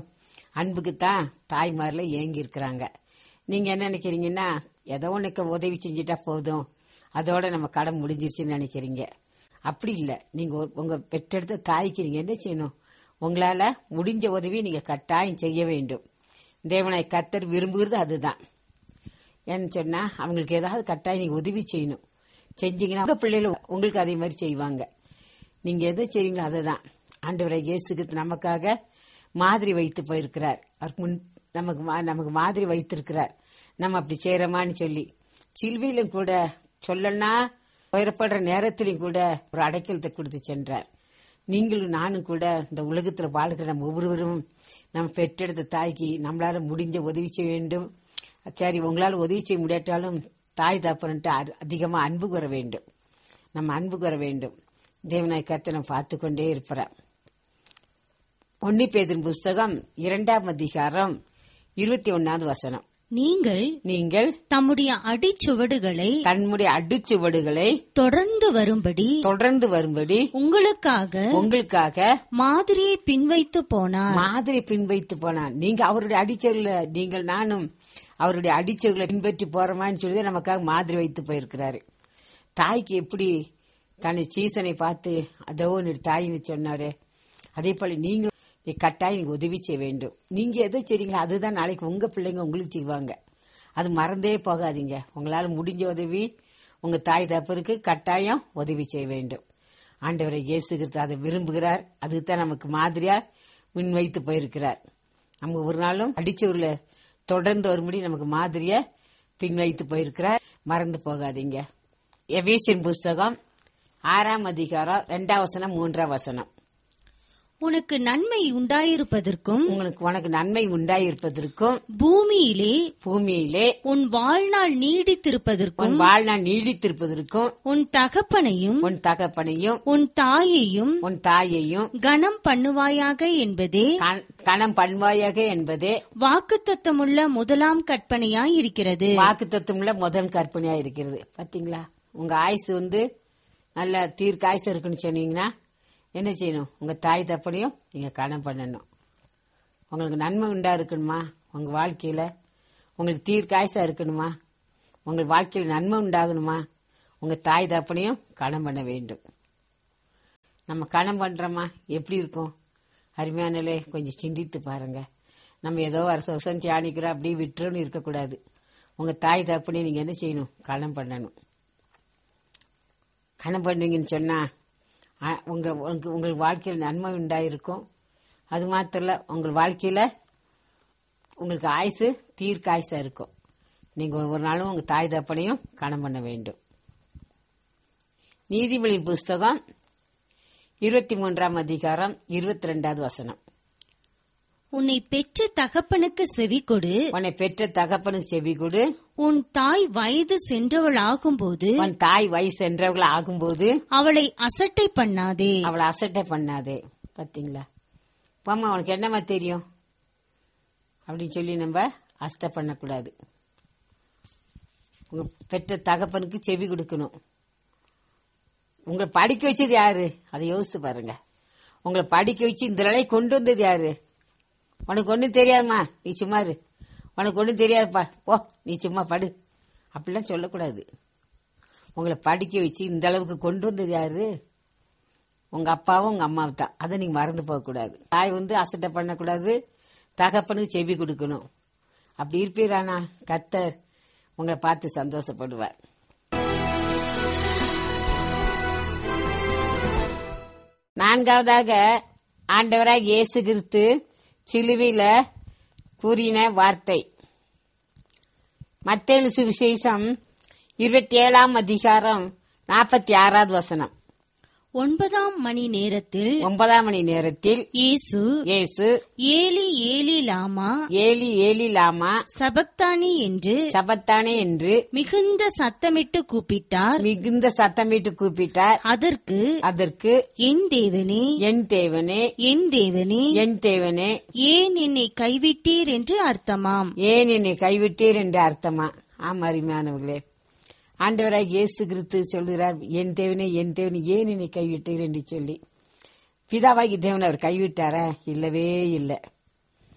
அன்புக்குத்தான் தாய்மார்ல ஏங்கி இருக்கிறாங்க. நீங்க என்ன நினைக்கிறீங்கன்னா, ஏதோ உனக்கு உதவி செஞ்சுட்டா போதும், அதோட நம்ம கடன் முடிஞ்சிருச்சுன்னு நினைக்கிறீங்க. அப்படி இல்லை. நீங்க உங்க பெற்றெடுத்த தாய்க்கு நீங்க என்ன செய்யணும்? உங்களால முடிஞ்ச உதவி நீங்க கட்டாயம் செய்ய வேண்டும். தேவனாய் கர்த்தர் விரும்புகிறது அதுதான். ஏன்னு சொன்னா, அவங்களுக்கு ஏதாவது கட்டாயம் நீங்க உதவி செய்யணும். செஞ்சீங்கன்னா உங்க பிள்ளைகள் உங்களுக்கு அதே மாதிரி செய்வாங்க. நீங்க எதை செய்வீங்களோ அதுதான். ஆண்டவரை இயேசுக்கு நமக்காக மாதிரி வைத்து போயிருக்கிறார். அவர் முன் நமக்கு நமக்கு மாதிரி வைத்திருக்கிறார். நம்ம அப்படி செய்யறோமான்னு சொல்லி சிலுவையிலும் கூட சொல்லனா உயரப்படுற நேரத்திலும் கூட ஒரு அடைக்கலத்தை கொடுத்து சென்றார். நீங்களும் நானும் கூட இந்த உலகத்துல வாழ்கிற நம்ம ஒவ்வொருவரும் நம்ம பெற்றெடுத்த தாய்க்கு நம்மளால முடிஞ்ச உதவி செய்ய வேண்டும். சரி, உங்களால உதவி செய்ய முடியாட்டாலும் தாய் தாப்பன்ட்டு அதிகமா அன்பு கூற வேண்டும். நம்ம அன்பு கூற வேண்டும். தேவனாய் கர்த்தர் நம்ம பார்த்து கொண்டே இருப்பார். ஒன்னு பேதுரு புஸ்தகம் இரண்டாம் அதிகாரம் இருபத்தி ஒன்னாவது வசனம். நீங்கள் நீங்கள் தம்முடைய அடிச்சுவடுகளை தன்னுடைய அடிச்சுவடுகளை தொடர்ந்து வரும்படி தொடர்ந்து வரும்படி உங்களுக்காக உங்களுக்காக மாதிரியை பின்வைத்து போனார். மாதிரி பின்வைத்து போனார். நீங்க அவருடைய அடிச்சர்களை நீங்கள் நானும் அவருடைய அடிச்சர்களை பின்பற்றி போறோமான்னு சொல்லி நமக்காக மாதிரி வைத்து போயிருக்கிறாரு. தாய்க்கு எப்படி தன்னை சீசனை பார்த்து அதோ தாயின்னு சொன்னாரு, அதே போல நீங்க கட்டாயம் நீங்க உதவி செய்ய வேண்டும். நீங்க எதை செய்றீங்களோ அதுதான் நாளைக்கு உங்க பிள்ளைங்க உங்களுக்கு செய்வாங்க. அது மறந்தே போகாதீங்க. உங்களால முடிஞ்ச உதவி உங்க தாய் தப்பருக்கு கட்டாயம் உதவி செய்ய வேண்டும். ஆண்டவரை இயேசு கிறிஸ்து அதை விரும்புகிறார். அதுதான் நமக்கு மாதிரியா முன் வைத்து போயிருக்கிறார். நமக்கு ஒரு நாளும் அடிச்சவர்ல தொடர்ந்து வரும்படி நமக்கு மாதிரியா பின் வைத்து போயிருக்கிறார். மறந்து போகாதீங்க. எபேசியர் புஸ்தகம் ஆறாம் அதிகாரம் இரண்டாம் வசனம் மூன்றாம் வசனம். உனக்கு நன்மை உண்டாயிருப்பதற்கும் உங்களுக்கு உனக்கு நன்மை உண்டாயிருப்பதற்கும் பூமியிலே பூமியிலே உன் வாழ்நாள் நீடித்திருப்பதற்கும் உன் வாழ்நாள் நீடித்திருப்பதற்கும் உன் தகப்பனையும் உன் தகப்பனையும் உன் தாயையும் உன் தாயையும் கனம் பண்ணுவாயாக என்பதே கணம் பண்பாயாக என்பதே வாக்குத்தத்தமுள்ள முதலாம் கற்பனையாய் இருக்கிறது. வாக்குத்தத்தமுள்ள முதல் கற்பனையா இருக்கிறது. பாத்தீங்களா? உங்க ஆயுசு வந்து நல்ல தீர்க்க ஆயுசு இருக்குன்னு சொன்னீங்கன்னா என்ன செய்யணும்? உங்க தாய் தப்பனையும் நீங்க கணம் பண்ணணும். உங்களுக்கு நன்மை உண்டா இருக்கணுமா? உங்க வாழ்க்கையில உங்களுக்கு தீர்க்க ஆயுசா இருக்கணுமா? உங்க வாழ்க்கையில நன்மை உண்டாகணுமா? உங்க தாய் தப்பனையும் கணம் பண்ண வேண்டும். நம்ம கணம் பண்றோமா? எப்படி இருக்கும்? அருமையானலே கொஞ்சம் சிந்தித்து பாருங்க. நம்ம ஏதோ வருஷம் வருஷம் தியானிக்கிறோம் அப்படியே விட்டுறோன்னு இருக்கக்கூடாது. உங்க தாய் தப்பனையும் நீங்க என்ன செய்யணும்? கணம் பண்ணணும். கணம் பண்ணுவீங்கன்னு சொன்னா உங்க உங்கள் வாழ்க்கையில் நன்மை உண்டாயிருக்கும். அது மாத்திரம் இல்ல, உங்கள் வாழ்க்கையில உங்களுக்கு ஆயுசு தீர்க்க ஆயுசா இருக்கும். நீங்க ஒவ்வொரு நாளும் உங்க தாய் தப்பனையும் கணம் பண்ண வேண்டும். நீதிமொழியின் புஸ்தகம் இருபத்தி மூன்றாம் அதிகாரம் இருபத்தி ரெண்டாவது வசனம். உன்னை பெற்ற தகப்பனுக்கு செவி கொடு. உன்னை பெற்ற தகப்பனுக்கு செவி கொடு. உன் தாய் வயது சென்றவள் ஆகும்போது உன் தாய் வயசு சென்றவள் ஆகும்போது அவளை அசட்டை பண்ணாதே. அவளை அசட்டை பண்ணாதே. பாத்தீங்களா? போமா, உனக்கு என்னமா தெரியும் அப்படின்னு சொல்லி நம்ம அசட்டை பண்ணக்கூடாது. உங்க பெற்ற தகப்பனுக்கு செவி கொடுக்கணும். உங்களை படிக்க வச்சது யாரு? அதை யோசித்து பாருங்க. உங்களை படிக்க வச்சு இந்த நிலை கொண்டு வந்தது யாரு? உனக்கு ஒண்ணும் தெரியாதுமா, நீ சும்மா இரு, உனக்கு ஒண்ணும் தெரியாதுப்பா, போ நீ சும்மா படு அப்படிலாம் சொல்லக்கூடாது. உங்களை படிக்க வச்சு இந்த அளவுக்கு கொண்டு வந்தது யாரு? உங்க அப்பாவும் உங்க அம்மாவும் தான். அதை நீங்க மறந்து போக கூடாது. தாய் வந்து அசட்டை பண்ணக்கூடாது, தகப்பனுக்கு செவி கொடுக்கணும். அப்படி இருப்பீரானா கர்த்தர் உங்களை பார்த்து சந்தோஷப்படுவார். நான்காவதாக ஆண்டவராக இயேசு கிறிஸ்து சிலுவையில கூறின வார்த்தை. மத்தேயு சுவிசேஷம் இருபத்தி ஏழாம் அதிகாரம் நாற்பத்தி ஆறாவது வசனம். ஒன்பதாம் மணி நேரத்தில் ஒன்பதாம் மணி நேரத்தில் இயேசு இயேசு ஏலி ஏலி லாமா ஏலி ஏலி லாமா சபக்தானி என்று சபத்தானே என்று மிகுந்த சத்தமிட்டு கூப்பிட்டார். மிகுந்த சத்தமிட்டு கூப்பிட்டார். அதற்கு அதற்கு என் தேவனே என் தேவனே என் தேவனே என் தேவனே ஏன் என்னை கைவிட்டீர் என்று அர்த்தமாம். ஏன் என்னை கைவிட்டீர் என்று அர்த்தமா? ஆமா, அருமையானவர்களே, ஆண்டவராக இயேசு கிறிஸ்து சொல்கிறார், என் தேவனே என் தேவனே ஏன் என்னை கைவிட்டீர் என்று சொல்லி. பிதாவாகி தேவன் அவர் கைவிட்டாரா? இல்லவே இல்லை.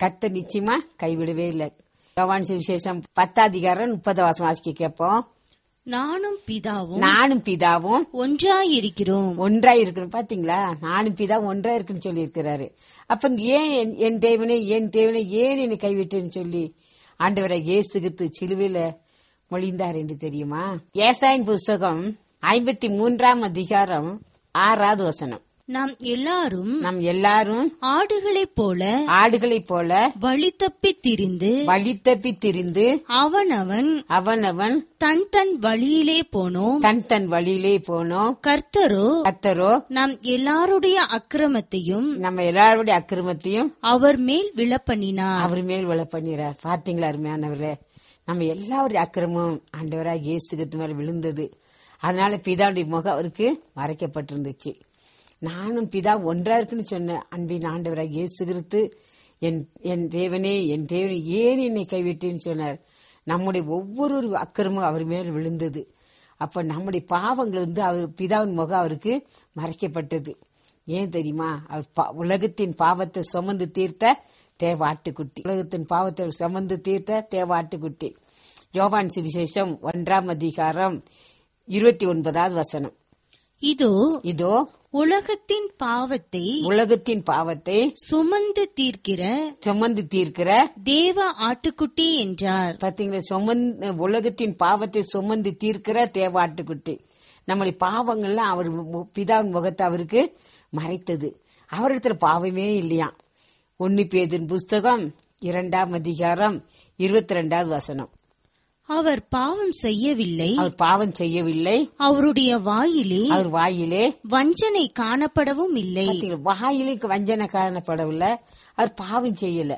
கர்த்தர் நிச்சயமா கைவிடவே இல்லை. யோவான் சுவிசேஷம் பத்தாதிகாரம் முப்பது வாசம் வாசிக்க கேட்போம். நானும் பிதாவும் நானும் பிதாவும் ஒன்றாயிருக்கிறோம். ஒன்றாய் இருக்கணும். பாத்தீங்களா, நானும் பிதாவும் ஒன்றா இருக்குன்னு சொல்லி இருக்கிறாரு. அப்ப ஏன் என்- என் தேவனே என் தேவனே ஏன் என்னை கைவிட்டேன்னு சொல்லி ஆண்டவரை இயேசு கிறிஸ்து சிலுவையில மொழிந்தார் என்று தெரியுமா? ஏசாயின் புஸ்தகம் ஐம்பத்தி மூன்றாம் அதிகாரம் ஆறாவது வசனம். நாம் எல்லாரும் நாம் எல்லாரும் ஆடுகளைப் போல ஆடுகளைப் போல வழி தப்பி திரிந்து வழி தப்பி திரிந்து அவனவன் அவனவன் தன் தன் வழியிலே போனோம். தன் தன் வழியிலே போனோம். கர்த்தரோ கர்த்தரோ நாம் எல்லாருடைய அக்கிரமத்தையும் நம்ம எல்லாருடைய அக்கிரமத்தையும் அவர் மேல் விழப்பண்ணினார். அவர் மேல் விழ பண்ணிறார். பாத்தீங்களா அருமையானவரே, நம்ம எல்லாருடைய அக்கிரமும் ஆண்டவராக இயேசு கிறிஸ்து மேல விழுந்தது. அதனால பிதாவுடைய முகம் அவருக்கு மறைக்கப்பட்டிருந்துச்சு. நானும் பிதா ஒன்றா இருக்குன்னு சொன்ன அன்பின் ஆண்டவராக இயேசு கிறிஸ்து என் என் தேவனே என் தேவனே ஏன் என்னை கைவிட்டேன்னு சொன்னார். நம்முடைய ஒவ்வொரு அக்கிரமும் அவர் மேல் விழுந்தது. அப்ப நம்முடைய பாவங்கள் வந்து அவர் பிதாவின் முகம் அவருக்கு மறைக்கப்பட்டது. ஏன் தெரியுமா? அவர் பா- உலகத்தின் பாவத்தை சுமந்து தீர்த்த தேவாட்டுக்குட்டி. உலகத்தின் பாவத்தை சுமந்து தீர்த்த தேவாட்டுக்குட்டி. யோவான் சுவிசேஷம் ஒன்றாம் அதிகாரம் இருபத்தி ஒன்பதாவது வசனம். இதோ இதோ உலகத்தின் பாவத்தை உலகத்தின் பாவத்தை சுமந்து தீர்க்கிற சுமந்து தீர்க்கிற தேவ ஆட்டுக்குட்டி என்றார். பாத்தீங்களா, சுமந்து உலகத்தின் பாவத்தை சுமந்து தீர்க்கிற தேவாட்டுக்குட்டி. நம்முடைய பாவங்கள்லாம் அவர் மு- பிதாவின் முகத்தை அவருக்கு மறைத்தது. அவரிடத்துல பாவமே இல்லையா. ஒன்னு பேதின் புஸ்தகம் இரண்டாம் அதிகாரம் இருபத்தி ரெண்டாவது வசனம். அவர் பாவம் செய்யவில்லை, அவர் பாவம் செய்யவில்லை, அவருடைய வாயிலே அவர் வாயிலே வஞ்சனை காணப்படவும் இல்லை. பாத்தீங்களா, வாயிலே வஞ்சனை காணப்படவில்லை. அவர் பாவம் செய்யல.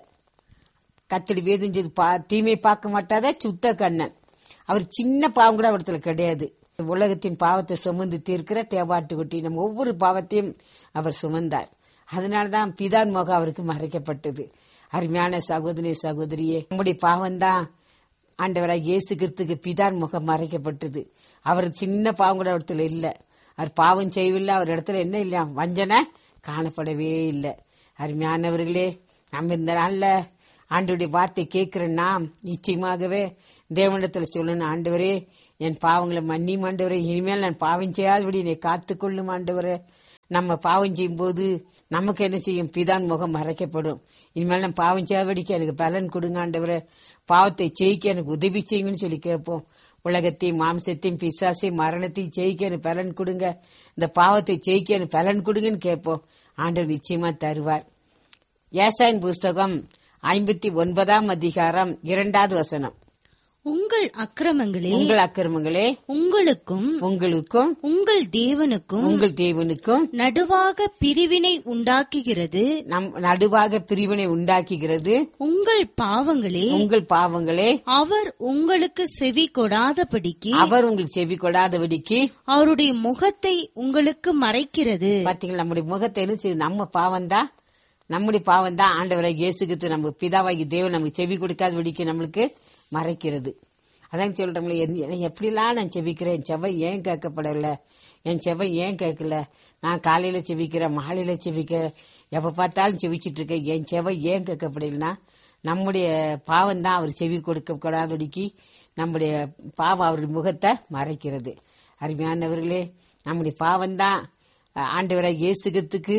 கத்தடி வேதம் செய்து பா- தீமை பார்க்க மாட்டாத சுத்த கண்ணன். அவர் சின்ன பாவம் கூட அவரத்துல கிடையாது. உலகத்தின் பாவத்தை சுமந்து தீர்க்கிற தேவாட்டுக்குட்டி. நம்ம ஒவ்வொரு பாவத்தையும் அவர் சுமந்தார். அதனாலதான் பிதான் முகம் அவருக்கு மறைக்கப்பட்டது. அருமையான சகோதரி சகோதரியே, நம்முடைய பாவம்தான் ஆண்டவராக இயேசு கிறிஸ்துக்கு பிதான் முகம் மறைக்கப்பட்டது. அவர் சின்ன பாவம் கூட இடத்துல இல்ல. அவர் பாவம் செய்யவில்லை. அவர் இடத்துல என்ன இல்லையா, வஞ்சனை காணப்படவே இல்லை. அருமையானவர்களே, நம்ம இந்த நாள்ல ஆண்டவருடைய வார்த்தை கேட்கிற நாம் நிச்சயமாகவே தேவனிடத்துல சொல்லணும், ஆண்டவரே என் பாவங்களை மன்னியும் ஆண்டவரே, இனிமேல் நான் பாவம் செய்யாதபடி என்னை காத்துக்கொள்ளும் ஆண்டவரே. நம்ம பாவம் செய்யும் போது நமக்கு என்ன செய்யும்? பிதான் முகம் மறைக்கப்படும். இனிமேல் நான் பாவம் செய்யாதபடிக்கு எனக்கு பலன் கொடுங்க ஆண்டவரே, பாவத்தை ஜெயிக்க எனக்கு உதவி செய்யுங்கன்னு சொல்லி கேட்போம். உலகத்தையும் மாம்சத்தையும் பிசாசையும் மரணத்தையும் ஜெயிக்க எனக்கு பலன் கொடுங்க, இந்த பாவத்தை ஜெயிக்க எனக்கு பலன் கொடுங்கன்னு கேட்போம். ஆண்டவர் நிச்சயமா தருவார். ஏசாயின் புஸ்தகம் ஐம்பத்தி ஒன்பதாம் அதிகாரம் இரண்டாவது வசனம். உங்கள் அக்கிரமங்களே உங்கள் அக்கிரமங்களே உங்களுக்கும் உங்களுக்கும் உங்கள் தேவனுக்கும் உங்கள் தேவனுக்கும் நடுவாக பிரிவினை உண்டாக்குகிறது. நம் நடுவாக பிரிவினை உண்டாக்குகிறது. உங்கள் பாவங்களே உங்கள் பாவங்களே அவர் உங்களுக்கு செவி கொடாதபடிக்கு அவர் உங்களுக்கு செவி கொடாதபடிக்கு அவருடைய முகத்தை உங்களுக்கு மறைக்கிறது. பாத்தீங்களா, நம்முடைய முகத்தை என்ன செய்யுது? நம்ம பாவம்தான் நம்முடைய பாவம் தான் ஆண்டவராக இயேசுக்கு நம்ம பிதாவாகி தேவன் நமக்கு செவி கொடுக்காதபடிக்கு நம்மளுக்கு மறைக்கிறது. அதான் சொல்றோம்ல, எப்படிலாம் நான் செவிக்கிறேன், என் செவ்வை ஏன் கேட்கப்படல, என் செவ்வை ஏன் கேட்கல, நான் காலையில செவிக்கிறேன், மாலையில செவிக்கிறேன், எப்ப பார்த்தாலும் செவிச்சிட்டு இருக்கேன், என் செவ்வை ஏன் கேட்கப்படலைன்னா நம்முடைய பாவம் தான் அவர் செவி கொடுக்க கூடாதபடிக்கு நம்முடைய பாவம் அவருடைய முகத்தை மறைக்கிறது. அருமையானவர்களே, நம்முடைய பாவம் தான் ஆண்டவராக இயேசுக்கு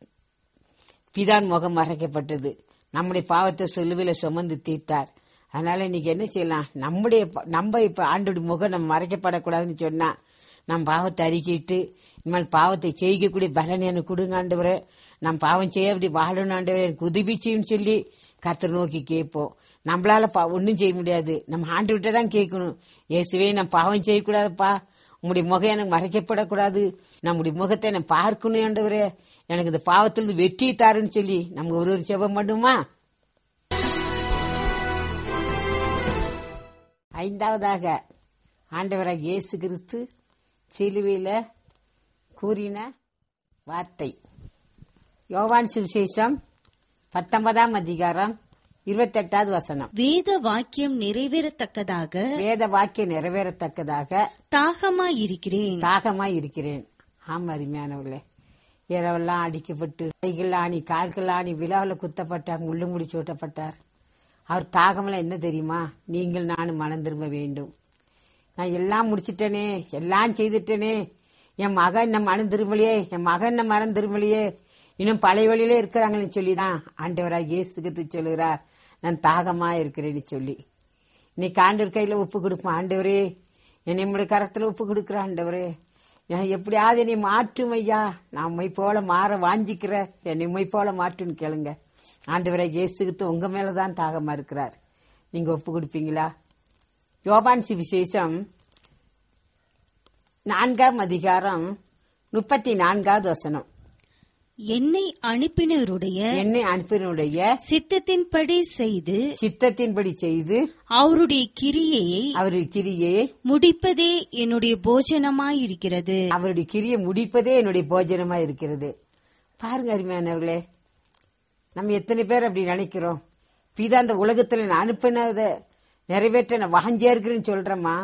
பிதான் முகம் மறைக்கப்பட்டது. நம்முடைய பாவத்தை சிலுவையில சுமந்து தீர்த்தார். அதனால இன்னைக்கு என்ன செய்யலாம்? நம்முடைய நம்ம இப்ப ஆண்டோடைய முகம் நம்ம மறைக்கப்படக்கூடாதுன்னு சொன்னா நம்ம பாவத்தை அறிக்கிட்டு இனிமேல் பாவத்தை செய்யக்கூடிய பலன் எனக்கு கொடுங்க ஆண்டவரே, நான் பாவம் செய்ய அப்படி வாழணும் ஆண்டவரே, எனக்கு உதவி செய்யும் சொல்லி கர்த்தர் நோக்கி கேட்போம். நம்மளால ஒன்னும் செய்ய முடியாது, நம்ம ஆண்டு விட்ட தான் கேட்கணும். இயேசுவே நான் பாவம் செய்யக்கூடாதுப்பா, உங்களுடைய முகம் எனக்கு மறைக்கப்படக்கூடாது, நம்முடைய முகத்தை நான் பார்க்கணும் ஆண்டவரே, எனக்கு இந்த பாவத்திலிருந்து வெற்றி தாருன்னு சொல்லி நம்ம ஒரு ஒரு செபம் பண்ணுமா? ஐந்தாவதாக ஆண்டவராக இயேசு கிறிஸ்து சிலுவையில கூறின வார்த்தை. யோவான் சுவிசேஷம் பத்தொன்பதாம் அதிகாரம் இருபத்தி எட்டாவது வசனம். வேத வாக்கியம் நிறைவேறத்தக்கதாக வேத வாக்கியம் நிறைவேறத்தக்கதாக தாகமாய் இருக்கிறேன் தாகமாய் இருக்கிறேன். ஆமா அருமையானவர்களே, இரவெல்லாம் அடிக்கப்பட்டு கைகள் ஆணி கால்கள் ஆணி விழாவில் குத்தப்பட்டார், முள்ளு முடிச்சு ஓட்டப்பட்டார். அவர் தாகமெல்லாம் என்ன தெரியுமா? நீங்கள் நானும் மனம் திரும்ப வேண்டும். நான் எல்லாம் முடிச்சிட்டேனே, எல்லாம் செய்துட்டேனே, என் மகன் என்ன மனம் திரும்பலையே, என் மகன் என்ன மனம் திரும்பலையே, இன்னும் பழைய வழியிலே இருக்கிறாங்கன்னு சொல்லிதான் ஆண்டவராக இயேசு கிறிஸ்து சொல்லுகிறார், நான் தாகமா இருக்கிறேன்னு சொல்லி. இன்னைக்கு ஆண்டவர் கையில ஒப்பு கொடுப்போம். ஆண்டவரே, என்னை நம்முடைய கரத்துல ஒப்பு கொடுக்கிற ஆண்டவரே, நான் எப்படியாவது என்னை மாற்றும் ஐயா, நான் உண்மை போல மாற வாஞ்சிக்கிற, என்னை உண்மை போல மாற்றுன்னு கேளுங்க. ஆண்டவரை இயேசு கிறிஸ்து உங்க மேலதான் தாகமா இருக்கிறார். நீங்க ஒப்பு கொடுப்பீங்களா? யோவான் சுவிசேஷம் நான்காம் அதிகாரம் முப்பத்தி நான்காவது வசனம். என்னை அனுப்பினருடைய என்னை அனுப்பினுடைய சித்தத்தின்படி செய்து சித்தத்தின்படி செய்து அவருடைய கிரியையை அவருடைய கிரியை முடிப்பதே என்னுடைய போஜனமாயிருக்கிறது. அவருடைய கிரியை முடிப்பதே என்னுடைய போஜனமா இருக்கிறது. பாருங்க அருமையானவர்களே, நம்ம எத்தனை பேர் அப்படி நினைக்கிறோம்? பிதா அந்த உலகத்துல நான் அனுப்பினதை நிறைவேற்ற நான் வாஞ்சியா இருக்கிறேன்னு சொல்றேம்மா.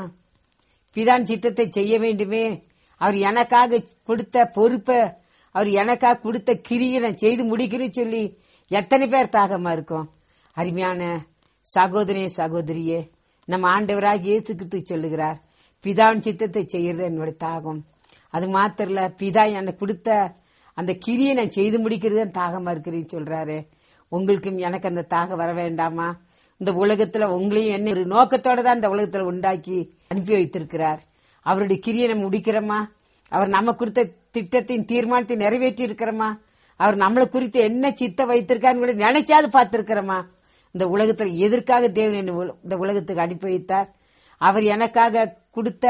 பிதான் சித்தத்தை செய்ய வேண்டுமே, அவர் எனக்காக கொடுத்த பொறுப்பை, அவர் எனக்காக கொடுத்த கிரியை நான் செய்து முடிக்கிறேன்னு சொல்லி எத்தனை பேர் தாகமா இருக்கும்? அருமையான சகோதரே சகோதரியே, நம்ம ஆண்டவராக இயேசு கிறிஸ்து சொல்லுகிறார், பிதாவின் சித்தத்தை செய்யறது என்னோட தாகம். அது மாத்திரம் இல்ல, பிதா எனக்கு கொடுத்த அந்த கிரியை நான் செய்து முடிக்கிறது தாகமா இருக்கிறேன்னு சொல்றாரு. உங்களுக்கும் எனக்கு அந்த தாகம் வர வேண்டாமா? இந்த உலகத்துல உங்களையும் என்ன ஒரு நோக்கத்தோட தான் இந்த உலகத்துல உண்டாக்கி அனுப்பி வைத்திருக்கிறார். அவருடைய கிரியை நம்ம முடிக்கிறோமா? அவர் நம்ம கொடுத்த திட்டத்தின் தீர்மானத்தை நிறைவேற்றி இருக்கிறோமா? அவர் நம்மளை குறித்து என்ன சித்த வைத்திருக்காரு நினைச்சாது பார்த்திருக்கிறோமா? இந்த உலகத்துல எதற்காக தேவன் இந்த உலகத்துக்கு அனுப்பி வைத்தார்? அவர் எனக்காக கொடுத்த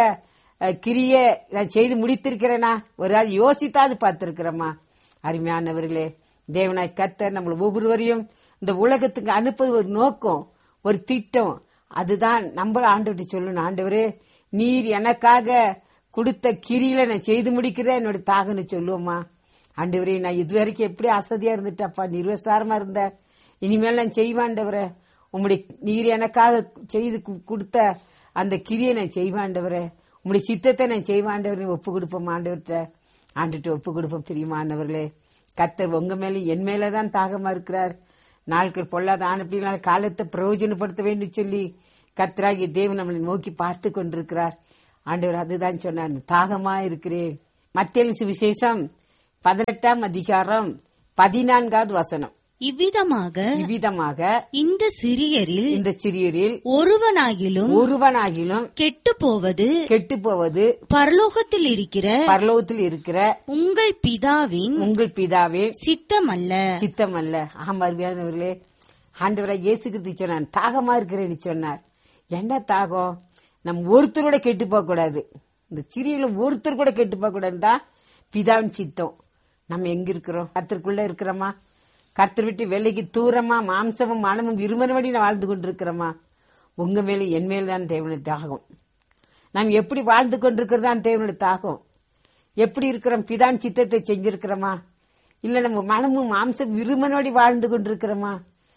கிரியை நான் செய்து முடித்திருக்கிறேனா? ஒரு ஆள் யோசித்தாது பார்த்திருக்கிறோமா? அருமையானவர்களே, தேவனாய் கர்த்தர் நம்மள ஒவ்வொருவரையும் இந்த உலகத்துக்கு அனுப்பது ஒரு நோக்கம், ஒரு திட்டம். அதுதான் நம்ம ஆண்டவர்கிட்ட சொல்லணும், ஆண்டவரே நீர் எனக்காக கொடுத்த கிரியில நான் செய்து முடிக்கிறேன் என்னோட தாகன்னு சொல்லுவோமா? ஆண்டவரே, நான் இதுவரைக்கும் எப்படி அசதியா இருந்துட்டப்பா, நிர்வசாரமா இருந்த, இனிமேல் நான் செய்வாண்டவரே, உம்முடைய நீர் எனக்காக செய்து கொடுத்த அந்த கிரியை நான் செய்வாண்டவரே, உம்முடைய சித்தத்தை நான் செய்வாண்டவரே ஒப்பு கொடுப்போம். ஆண்டவர்கிட்ட ஆண்டுட்டு ஒப்பு கொடுப்போம். பிரியமானவர்களே, கர்த்தர் உங்க மேல என் மேலதான் தாகமா இருக்கிறார். நாட்கள் பொல்லாத ஆன காலத்தை பிரயோஜனப்படுத்த வேண்டும் சொல்லி கர்த்தராகிய தேவன் நம்மளை நோக்கி பார்த்து கொண்டிருக்கிறார். ஆண்டவர் அதுதான் சொன்னார், தாகமா இருக்கிறேன். மத்தேயு சுவிசேஷம் பதினெட்டாம் அதிகாரம் பதினான்காவது வசனம். இவ்விதமாக இவ்விதமாக இந்த சிறியரில் இந்த சிறியரில் ஒருவனாகிலும் ஒருவனாகிலும் கெட்டு போவது கெட்டு போவது பரலோகத்தில் இருக்கிற பரலோகத்தில் இருக்கிற உங்கள் பிதாவின் உங்கள் பிதாவின் சித்தம் அல்ல சித்தம் அல்ல. ஆமா அருமையானவர்களே, ஆண்டவராய் இயேசு கிறிஸ்து சொன்னார், தாகமா இருக்கிறேன்னு சொன்னார். என்ன தாகம்? நம்ம ஒருத்தரோட கெட்டு போக கூடாது. இந்த சிறியில ஒருத்தர் கூட கெட்டு போக கூடாதுதான் பிதாவின் சித்தம். நம்ம எங்க இருக்கிறோம்? கர்த்தருக்குள்ள இருக்கிறோமா? கர்த்தர் விட்டு வேலைக்கு தூரமா மாம்சமும் மனமும் இருமறுபடி வாழ்ந்து கொண்டிருக்கிறோமா? உங்க மேல என் மேல்தான் தேவனுடைய தாகம். நாம் எப்படி வாழ்ந்து கொண்டிருக்கிறதான் தேவனுடைய தாகம். எப்படி இருக்கிறோம்? பிதான் சித்தத்தை செஞ்சிருக்கிறோமா? இல்ல நம்ம மனமும் மாம்சம் இருமறுபடி வாழ்ந்து கொண்டிருக்கிறோமா?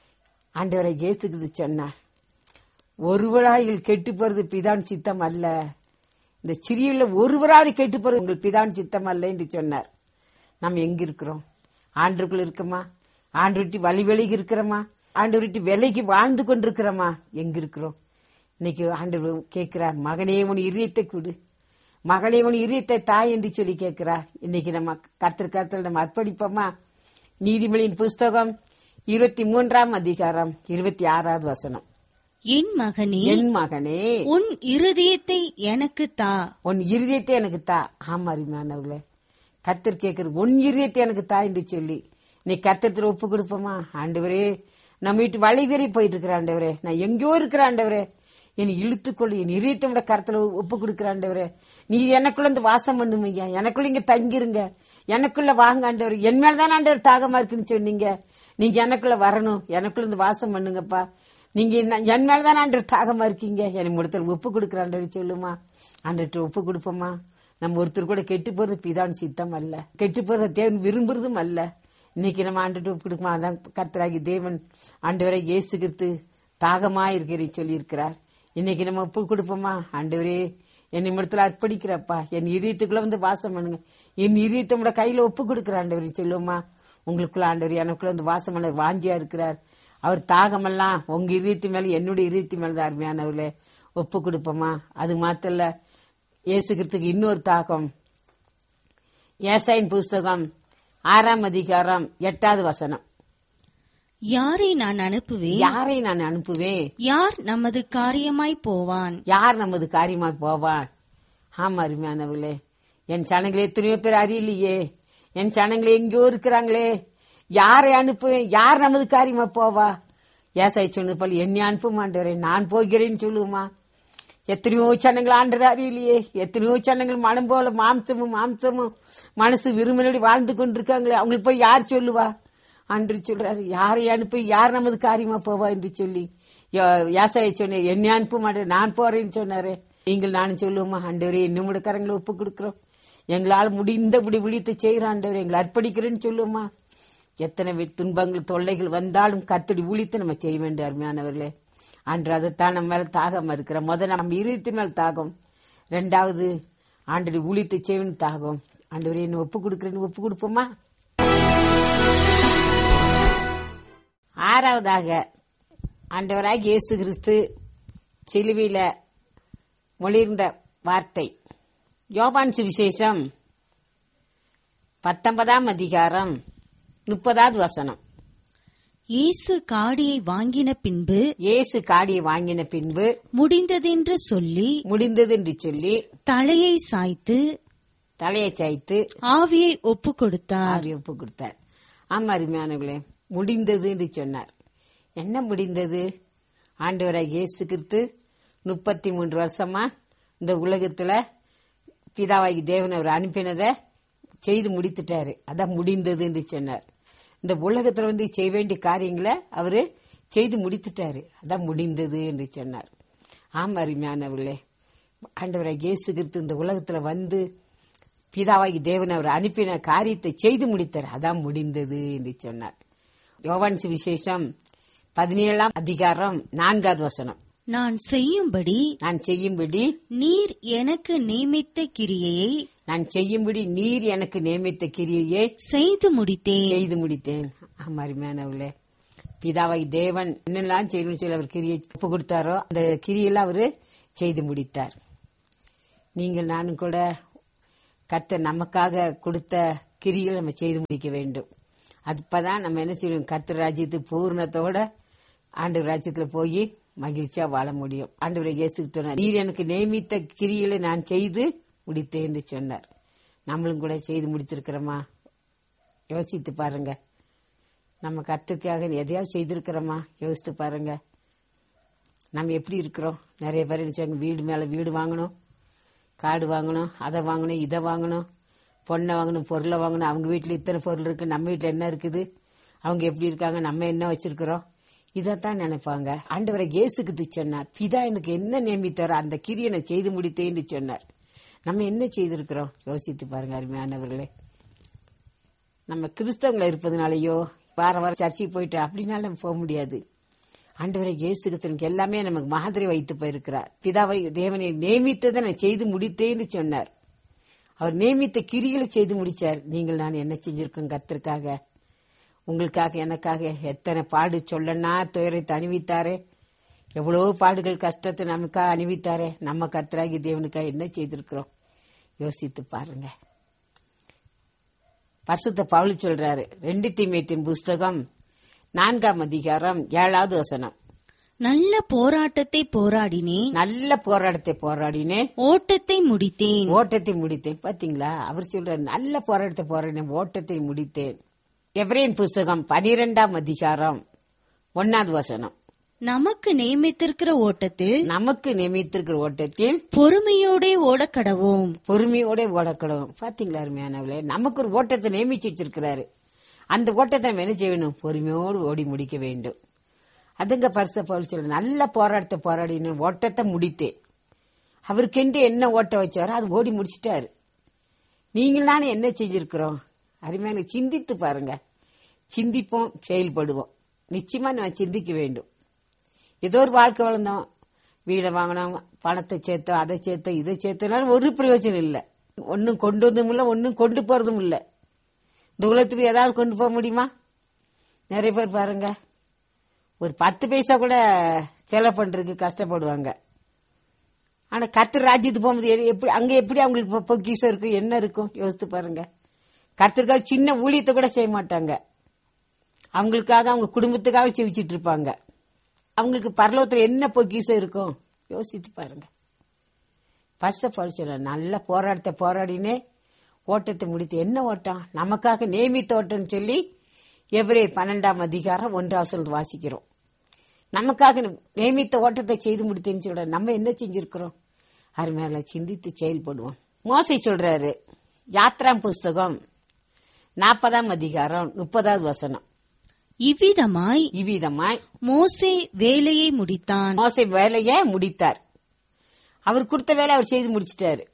ஆண்டவரை இயேசுக்கு சொன்னார், ஒருவராயில் கெட்டு போறது பிதான் சித்தம் அல்ல. இந்த சிறியில ஒருவராக கெட்டு போறது உங்கள் பிதான் சித்தம் அல்ல என்று சொன்னார். நாம் எங்க இருக்கிறோம்? ஆண்டுக்குள்ள இருக்கமா? ஆண்டு விட்டு வழி விலகி இருக்கிறோமா? ஆண்டு விட்டு விலைக்கு வாழ்ந்து கொண்டிருக்கிறோமா? எங்க இருக்கிறோம்? இன்னைக்கு ஆண்டு கேட்கிறார், மகனே உன் இதயத்தை கொடு, மகனே உன் இதயத்தை தாய் என்று சொல்லி கேட்கிறார். இன்னைக்கு நம்ம கர்த்தர் கர்த்தர் நம்ம அர்ப்பணிப்போமா? நீதிமொழியின் புஸ்தகம் இருபத்தி மூன்றாம் அதிகாரம் இருபத்தி ஆறாவது வசனம். என் மகனே என் மகனே உன் இருதயத்தை எனக்கு தா, உன் இருதயத்தை எனக்கு தா. ஆமா அருமையானவர்களே, கர்த்தர் கேட்கறது உன் இருதயத்தை எனக்கு தா என்று சொல்லி நீ கர்த்தர் ஒப்பு கொடுப்போமா? ஆண்டவரே, நம்ம வீட்டு வழிவேறி போயிட்டு இருக்கிற ஆண்டவரே, நான் எங்கேயோ இருக்கிற ஆண்டவரே, என்னை இழுத்துக்கொள்ளு, என் இதயத்தை விட கர்த்தர் ஒப்பு கொடுக்கிற ஆண்டவரே, நீ எனக்குள்ள இருந்து வாசம் பண்ணுமையா, எனக்குள்ள இங்க தங்கிருங்க, எனக்குள்ள வாங்க ஆண்டவர், என் மேலதான் ஆண்டவர் தாகமா இருக்குன்னு சொன்னீங்க, நீங்க எனக்குள்ள வரணும், எனக்குள்ள இருந்து வாசம் பண்ணுங்கப்பா, நீங்க என் மேலதான் ஆண்டவர் தாகமா இருக்கீங்க, எனக்கு ஒருத்தர் ஒப்பு கொடுக்கிற ஆண்டவர் சொல்லுமா? ஆண்டவர் ஒப்பு கொடுப்போமா? நம்ம ஒருத்தர் கூட கெட்டு போறது பிதான் சித்தம் அல்ல, கெட்டு போறத தேவன் விரும்புறதும் அல்ல. இன்னைக்கு நம்ம ஆண்டு ஒப்பு கொடுக்குமா? அதான் கர்த்தராகி தேவன் ஆண்டவரை இயேசு கிறிஸ்து தாகமா இருக்கிறேன்னு சொல்லி இருக்கிறார். இன்னைக்கு நம்ம ஒப்பு கொடுப்போமா? ஆண்டவரே, என் நிமிடத்துல அர்ப்பணிக்கிறப்பா, என் இதயத்துக்குள்ள வந்து வாசம் பண்ணுங்க, என் இதயத்தை உங்களோட கையில ஒப்பு கொடுக்கிற ஆண்டவர் சொல்லுமா. உங்களுக்குள்ள ஆண்டவர் எனக்குள்ள வந்து வாசம் பண்ண வாஞ்சியா இருக்கிறார். அவர் தாகமெல்லாம் உங்க இதயத்து மேல என்னுடைய இதயத்து மேலதான் அருமையானவர்களே ஒப்பு கொடுப்போமா. அது மாத்திரம் இல்ல, இயேசுகிறதுக்கு இன்னொரு தாகம். ஏசாயின் புஸ்தகம் ஆறாம் அதிகாரம் எட்டாவது வசனம். யாரை நான் அனுப்புவேன்? யாரை நான் அனுப்புவேன்? யார் நமது காரியமாய் போவான்? யார் நமது காரியமாய் போவான்? ஆமா அருமையானவர்களே, என் சனங்களே எத்தனையோ பேர் அறியலையே, என் சனங்களே எங்கேயோ இருக்கிறாங்களே, யாரை அனுப்புவேன்? யார் நமது காரியமா போவா? ஏசாய் சொன்னது போல என்னை அனுப்ப மாட்டேறேன், நான் போகிறேன்னு சொல்லுமா. எத்தனையோ சனங்கள் ஆண்டர் அறியலையே, எத்தனையோ சனங்கள் மனம் போல மாம்சமும் மாம்சமும் மனசு விரும்பினோடி வாழ்ந்து கொண்டிருக்காங்களே, அவங்களுக்கு போய் யார் சொல்லுவா? அன்று சொல்றாரு, யாரை அனுப்பி யார் நமது காரியமா போவா என்று சொல்லி ஏசாயை சொன்னார். என்னை அனுப்ப மாட்டேன், நான் போறேன்னு சொன்னாரு. நீங்கள் நானும் சொல்லுவோமா, ஆண்டவரே என்னோட கரங்களை ஒப்பு கொடுக்கிறோம், எங்களால் முடிந்தபடி விழித்து செய்கிற ஆண்டவரே எங்களை அர்ப்பணிக்கிறேன்னு சொல்லுவோமா. எத்தனை துன்பங்கள் தொல்லைகள் வந்தாலும் கர்த்தருடைய ஊழியத்தை நம்ம செய்ய வேண்டும் அருமையானவர்களே. அன்று அதைத்தான் நம்ம மேல தாகம் இருக்கிற. முதல்ல நம்ம இருபத்தி மேல் தாகம், ரெண்டாவது ஆண்டவருடைய ஊழியத்தை செய்யணும் தாகம். ஆண்டவரே என்ன ஒப்பு கொடுக்கிறேன்னு ஒப்பு கொடுப்போமா. ஆறாவதாக ஆண்டவராக இயேசு கிறிஸ்து சிலுவையில மொழிர்ந்த வார்த்தை. யோவான் சுவிசேஷம் பத்தொன்பதாம் அதிகாரம் முப்பதாவது வசனம். இயேசு காடியை வாங்கின பின்பு இயேசு காடியை வாங்கின பின்பு முடிந்ததென்று சொல்லி முடிந்தது என்று சொல்லி தலையை சாய்த்து தலையை சாய்த்து ஆவியை ஒப்பு கொடுத்தார். ஆவியை ஒப்பு கொடுத்தார். ஆமா அருமையானவர்களே, முடிந்தது என்று சொன்னார். என்ன முடிந்தது? ஆண்டவராக இயேசு கிறிஸ்து முப்பத்தி மூன்று வருஷமா இந்த உலகத்துல பிதாவாகி தேவன் அவர் அனுப்பினதை செய்து முடித்துட்டாரு. அதான் முடிந்தது என்று சொன்னார். இந்த உலகத்துல வந்து செய்ய வேண்டிய காரியங்களை அவரு செய்து முடித்துட்டாரு. அதான் முடிந்தது என்று சொன்னார். ஆமா அருமையானவர்களே, ஆண்டவராக இயேசு கிறிஸ்து இந்த உலகத்துல வந்து பிதாவாகி தேவன் அவர் அனுப்பின காரியத்தை செய்து முடித்தார். அதான் முடிந்தது என்று சொன்னார். யோவான் சுவிசேஷம் பதினேழாம் அதிகாரம் நான்காவது வசனம். நான் செய்யும்படி நான் செய்யும்படி நீர் எனக்கு நியமித்த கிரியையை நான் செய்யும்படி நீர் எனக்கு நியமித்த கிரியையை செய்து முடித்தேன் செய்து முடித்தேன். ஆமா அருமையானவர்களே, பிதாவாகி தேவன் என்னெல்லாம் செய்யணும்னு சொல்லி அவர் கிரியை ஒப்பு கொடுத்தாரோ அந்த கிரியெல்லாம் அவரு செய்து முடித்தார். நீங்கள் நானும் கூட கர்த்தர் நமக்காக கொடுத்த கிரியை நம்ம செய்து முடிக்க வேண்டும். அப்பதான் நம்ம என்ன செய்யணும், கர்த்தர் ராஜ்யத்துக்கு பூர்ணத்தோட ஆண்டவர் ராஜ்யத்துல போய் மகிழ்ச்சியா வாழ முடியும். ஆண்டவரை இயேசு சொன்னார், நீர் எனக்கு நியமித்த கிரிகளை நான் செய்து முடித்தேன் என்று சொன்னார். நம்மளும் கூட செய்து முடிச்சிருக்கிறோமா? யோசித்து பாருங்க. நம்ம கர்த்தருக்காக எதையாவது செய்திருக்கிறோமா? யோசித்து பாருங்க. நம்ம எப்படி இருக்கிறோம்? நிறைய பேர் நினைச்சாங்க வீடு மேல வீடு வாங்கணும், காடு வாங்கணும், அதை வாங்கணும், இதை வாங்கணும், பொண்ணை வாங்கணும், பொருளை வாங்கணும். அவங்க வீட்டுல இத்தனை பொருள் இருக்கு, நம்ம வீட்டுல என்ன இருக்குது, அவங்க எப்படி இருக்காங்க, நம்ம என்ன வச்சிருக்கிறோம், இதத்தான் நினைப்பாங்க. ஆண்டவரை இயேசுக்கு சொன்னார், பிதா எனக்கு என்ன நியமித்தாரோ அந்த கிரியை நான் செய்து முடித்தேன்னு சொன்னார். நம்ம என்ன செய்திருக்கிறோம்? யோசித்து பாருங்க அருமையானவர்களே. நம்ம கிறிஸ்தவங்கள இருப்பதுனாலயோ வார வாரம் சர்ச்சைக்கு போயிட்டு அப்படின்னால நம்ம போக முடியாது. ஆண்டவரை இயேசுக்கு எல்லாமே நமக்கு மாதிரி வைத்து போயிருக்கிறார். பிதாவை தேவனை நியமித்ததை நான் செய்து முடித்தேன்னு சொன்னார். அவர் நியமித்த கிரிகளை செய்து முடிச்சார். நீங்கள் நான் என்ன செஞ்சிருக்கோம் கர்த்தருக்காக, உங்களுக்காக, எனக்காக எத்தனை பாடு சொல்லனா துயரத்தை அணிவித்தாரே, எவ்வளவு பாடுகள் கஷ்டத்தை நமக்காக அணிவித்தாரே. நம்ம கர்த்தராகி தேவனுக்காக என்ன செய்திருக்கிறோம்? யோசித்து பாருங்க. பரிசுத்த பவுல் சொல்றாரு, ரெண்டு தீமோத்தேயுவின் புஸ்தகம் நான்காம் அதிகாரம் ஏழாவது வசனம். நல்ல போராட்டத்தை போராடினேன், நல்ல போராட்டத்தை போராடினேன், ஓட்டத்தை முடித்தேன் ஓட்டத்தை முடித்தேன். பாத்தீங்களா, அவர் சொல்றாரு நல்ல போராட்டத்தை போராடினேன், ஓட்டத்தை முடித்தேன். எபிரேயர் புஸ்தகம் பனிரெண்டாம் அதிகாரம் ஒன்னாவது வசனம். நமக்கு நியமித்திருக்கிற ஓட்டத்தில் நமக்கு நியமித்திருக்கிற ஓட்டத்தில் பொறுமையோட ஓடக்கடவோம் பொறுமையோட ஓடக்கடவும். பாத்தீங்களா அருமையானவர்களே, நமக்கு ஒரு ஓட்டத்தை நியமிச்சு வச்சிருக்கிறாரு. அந்த ஓட்டத்தை நம்ம என்ன செய்யணும்? பொறுமையோடு ஓடி முடிக்க வேண்டும். அதுங்க பரிசுத்த பவுல் சொல்ற நல்ல போராட்டத்தை போராடின ஓட்டத்தை முடித்தேன். அவருக்கென்று என்ன ஓட்ட வச்சாரோ அது ஓடி முடிச்சிட்டாரு. நீங்கள் நானே என்ன செஞ்சிருக்கிறோம்? அருமையான சிந்தித்து பாருங்க. சிந்திப்போம், செயல்படுவோம். நிச்சயமா நான் சிந்திக்க வேண்டும். ஏதோ ஒரு வாழ்க்கை வளர்ந்தோம், வீடை வாங்கினோம், பணத்தை சேர்த்தோம், அதை சேர்த்தோம், இதை சேர்த்தனாலும் ஒரு பிரயோஜனம் இல்லை. ஒன்னும் கொண்டு வந்ததும் இல்லை, ஒன்னும் கொண்டு போறதும் இல்லை. இந்த உலகத்துக்கு ஏதாவது கொண்டு போக முடியுமா? நிறைய பேர் பாருங்க, ஒரு பத்து பைசா கூட செலவு பண்றதுக்கு கஷ்டப்படுவாங்க. ஆனா கர்த்தர் ராஜ்யத்துக்கு போகும்போது எப்படி அங்க எப்படி அவங்களுக்கு பொக்கிஷம் இருக்கும், என்ன இருக்கும் யோசித்து பாருங்க. கர்த்தருக்காக சின்ன ஊழியத்தை கூட செய்ய மாட்டாங்க. அவங்களுக்காக அவங்க குடும்பத்துக்காக செவிச்சிட்டு இருப்பாங்க. அவங்களுக்கு பரலோகத்துல என்ன பொக்கிஷம் இருக்கும் யோசித்து பாருங்க. ஃபர்ஸ்ட் படிச்ச நல்ல போராட்டத்தை போராடினே ஓட்டத்தை முடித்து. என்ன ஓட்டம்? நமக்காக நியமித்த ஓட்டம்னு சொல்லி எபிரேயர் பன்னெண்டாம் அதிகாரம் ஒன்றாம் வசனம் வாசிக்கிறோம். நமக்காக நியமித்த ஓட்டத்தை செய்து முடித்தேன்னு சொல்ற நம்ம என்ன செஞ்சிருக்கிறோம்? அருமையால சிந்தித்து செயல்படுவோம். மோசே சொல்றாரு, யாத்ராம் புஸ்தகம் நாற்பதாம் அதிகாரம் முப்பதாவது வசனம், இவ்விதமாய் இவ்விதமாய் மோசே வேலையை முடித்தான். மோசே வேலையை முடித்தார். அவர் கொடுத்த வேலை அவர் செய்து முடிச்சிட்டாரு.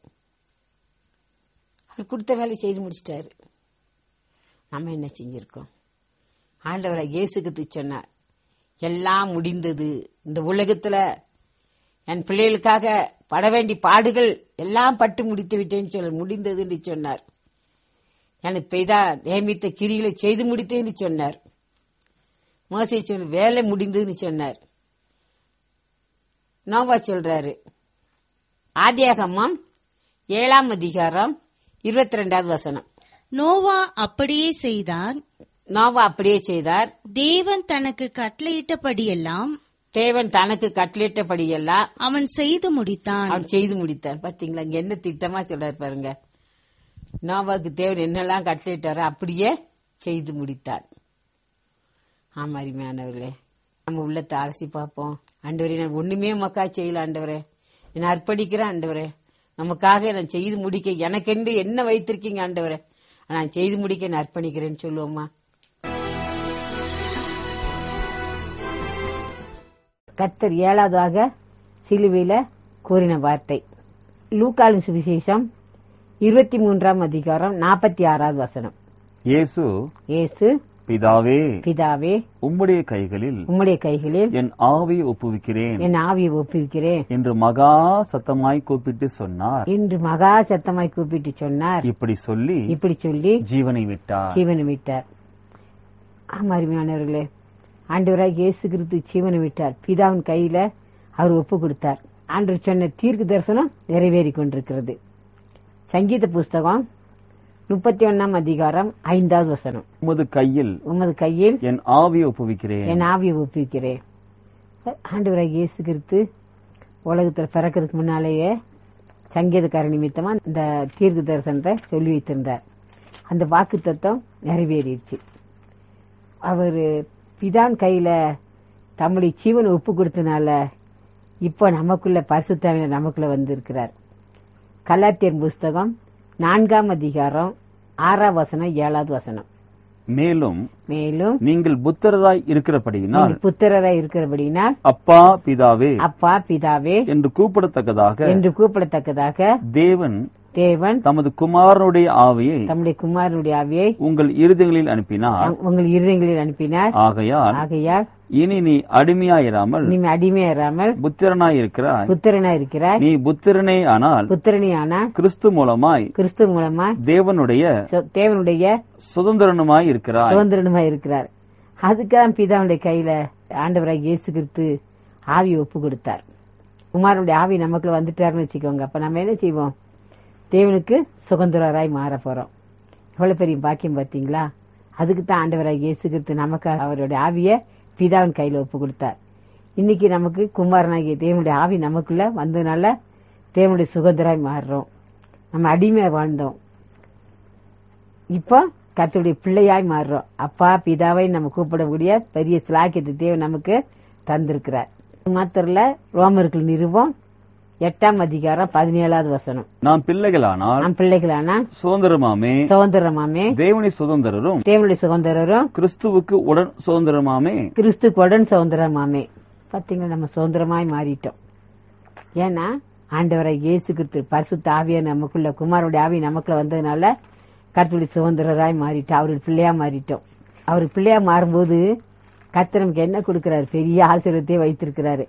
அவர் கொடுத்த வேலை செய்து முடிச்சிட்டாரு. நம்ம என்ன செஞ்சிருக்கோம்? ஆண்டவரை இயேசுக்கு சொன்னார், எல்லாம் முடிந்தது, இந்த உலகத்துல என் பிள்ளைகளுக்காக பட வேண்டிய பாடுகள் எல்லாம் பட்டு முடித்து விட்டேன்னு சொல்ல முடிந்தது என்று சொன்னார். எனக்கு பெய்தா நியமித்த கிரிகளை செய்து முடித்தேன்னு சொன்னார். மோசே சொன்ன வேலை முடிந்ததுன்னு சொன்னார். நோவா சொல்றாரு, ஆதியாகமம் ஏழாம் அதிகாரம் இருபத்தி ரெண்டாவது வசனம், நோவா அப்படியே செய்தான். நோவா அப்படியே செய்தார். தேவன் தனக்கு கட்டளையிட்டபடியெல்லாம் தேவன் தனக்கு கட்டளையிட்டபடியெல்லாம் அவன் செய்து முடித்தான். அவன் செய்து முடித்தான். பாத்தீங்களா, இங்க என்ன திட்டமா சொல்றாரு பாருங்க. நோவாக்கு தேவன் என்னெல்லாம் கட்டளையிட்டாரோ அப்படியே செய்து முடித்தான். ஆமா, அருமையானவர்களே, நம்ம உள்ளத்தை அலசி பார்ப்போம். ஆண்டவரே, நான் ஒண்ணுமே மக்கா செய்யல ஆண்டவரே, நான் அர்ப்பணிக்கிறேன் ஆண்டவரே, நமக்காக நான் செய்து முடிக்க எனக்கென்று என்ன வைத்திருக்கீங்க ஆண்டவரே, நான் செய்து முடிக்க நான் அர்ப்பணிக்கிறேன்னு சொல்லுவோமா? கர்த்தர் ஏழாவதாக சிலுவையில கூறின வார்த்தை, லூக்காவின் சுவிசேஷம் இருபத்தி மூன்றாம் அதிகாரம் நாற்பத்தி ஆறாவது வசனம், இயேசு இயேசு பிதாவே பிதாவே உம்முடைய கைகளில் உம்முடைய கைகளில் என் ஆவியை ஒப்புவிக்கிறேன் என் ஆவியை ஒப்புவிக்கிறேன் என்று மகா சத்தமாய் கூப்பிட்டு சொன்னார். என்று மகா சத்தமாய் கூப்பிட்டு சொன்னார். இப்படி சொல்லி இப்படி சொல்லி ஜீவனை விட்டார். ஜீவனை விட்டார். ஆமா, அருமையானவர்களே, ஆண்டவராக இயேசு கிறிஸ்து ஜீவனை விட்டார். பிதாவின் கையில அவர் ஒப்பு கொடுத்தார். ஆண்டவர் சொன்ன தீர்க்க தரிசனம் நிறைவேறி கொண்டிருக்கிறது. சங்கீத புஸ்தகம் முப்பத்தி ஒன்னாம் அதிகாரம் ஐந்தாவது வசனம், உமது கையில் உமது கையில் என் ஆவியை ஒப்புவிக்கிறேன் என் ஆவியை ஒப்புவிக்கிறேன். ஆண்டவராக இயேசு கிறிஸ்து உலகத்துல பிறக்கிறதுக்கு முன்னாலேயே சங்கீதக்கார நிமித்தமா இந்த தீர்க்க தரிசனத்தை சொல்லி வைத்திருந்தார். அந்த வாக்கு தத்துவம் நிறைவேறிடுச்சு. அவரு பிதான் கையில தம்முடைய ஜீவனை ஒப்பு கொடுத்தனால இப்ப நமக்குள்ள பரிசுத்தாவினர் நமக்குள்ள வந்திருக்கிறார். கலாத்தியர் புஸ்தகம் நான்காம் அதிகாரம் ஆறாம் வசனம் ஏழாவது வசனம், மேலும் மேலும் நீங்கள் புத்திரராய் இருக்கிறபடியினால் புத்திரராய் இருக்கிறபடியினால் அப்பா பிதாவே அப்பா பிதாவே என்று கூப்பிடத்தக்கதாக என்று கூப்பிடத்தக்கதாக தேவன் தேவன் தமது குமாரனுடைய ஆவியை தம்முடைய குமாரனுடைய ஆவியை உங்கள் இருதயங்களில் அனுப்பினார். உங்கள் இருதயங்களில் அனுப்பினார். ஆகையால் ஆகையால் இனி நீ அடிமையாயிராமல் நீ அடிமையாராமல் புத்திரனாய் இருக்கிறாய். புத்திரனா இருக்கிறாய். நீ புத்திரனே ஆனால் புத்திரனே ஆனா கிறிஸ்து மூலமாய் கிறிஸ்து மூலமா தேவனுடைய தேவனுடைய சுதந்திரனுமாய் இருக்கிறாய். சுதந்திரனுமாய் இருக்கிறார். அதுக்காக பிதாவுடைய கையில ஆண்டவராக இயேசு கிறிஸ்து ஆவி ஒப்பு கொடுத்தார். குமாரனுடைய ஆவி நமக்குள்ள வந்துட்டாருன்னு வச்சுக்கோங்க. அப்ப நம்ம என்ன செய்வோம்? தேவனுக்கு சுதந்திரராய் மாற போறோம். எவ்வளவு பெரிய பாக்கியம் பாத்தீங்களா? அதுக்கு தான் ஆண்டவராக இயேசு கிறிஸ்து நமக்காக அவருடைய ஆவிய பிதாவின் கையில ஒப்பு கொடுத்தார். இன்னைக்கு நமக்கு குமாரனாகிய தேவனுடைய ஆவி நமக்குள்ள வந்ததுனால தேவனுடைய சுதந்திரராய் மாறுறோம். நம்ம அடிமையா வாழ்ந்தோம், இப்போ கர்த்தருடைய பிள்ளையாய் மாறுறோம். அப்பா பிதாவை நம்ம கூப்பிடக்கூடிய பெரிய சிலாக்கியத்தை தேவன் நமக்கு தந்திருக்கிறார். மாத்திரல ரோமர்கள் நிறுவம் எட்டாம் அதிகாரம் பதினேழாவது வசனம், நாம் பிள்ளைகளானால் நாம் பிள்ளைகளானா சுதந்திரமாமே சுதந்திரமாமே தேவனுடைய சுதந்திரரும் தேவனுடைய சுதந்திரரும் கிறிஸ்துவுக்கு உடன் சுதந்திரமாமே கிறிஸ்துக்கு உடன் சுதந்திரமாமே. பாத்தீங்களா, நம்ம சுதந்திரமாய் மாறிட்டோம். ஏன்னா ஆண்டவரை இயேசு கிறிஸ்து பரிசுத்த ஆவியா நமக்குள்ள குமாரனுடைய ஆவி நமக்குள்ள வந்ததுனால கர்த்தருடைய சுதந்திரராய் மாறிட்டோம். அவருடைய பிள்ளையா மாறிட்டோம். அவர் பிள்ளையா மாறும்போது கர்த்தர் நமக்கு என்ன கொடுக்கிறாரு? பெரிய ஆசீர்வாதத்தை வைத்திருக்கிறாரு.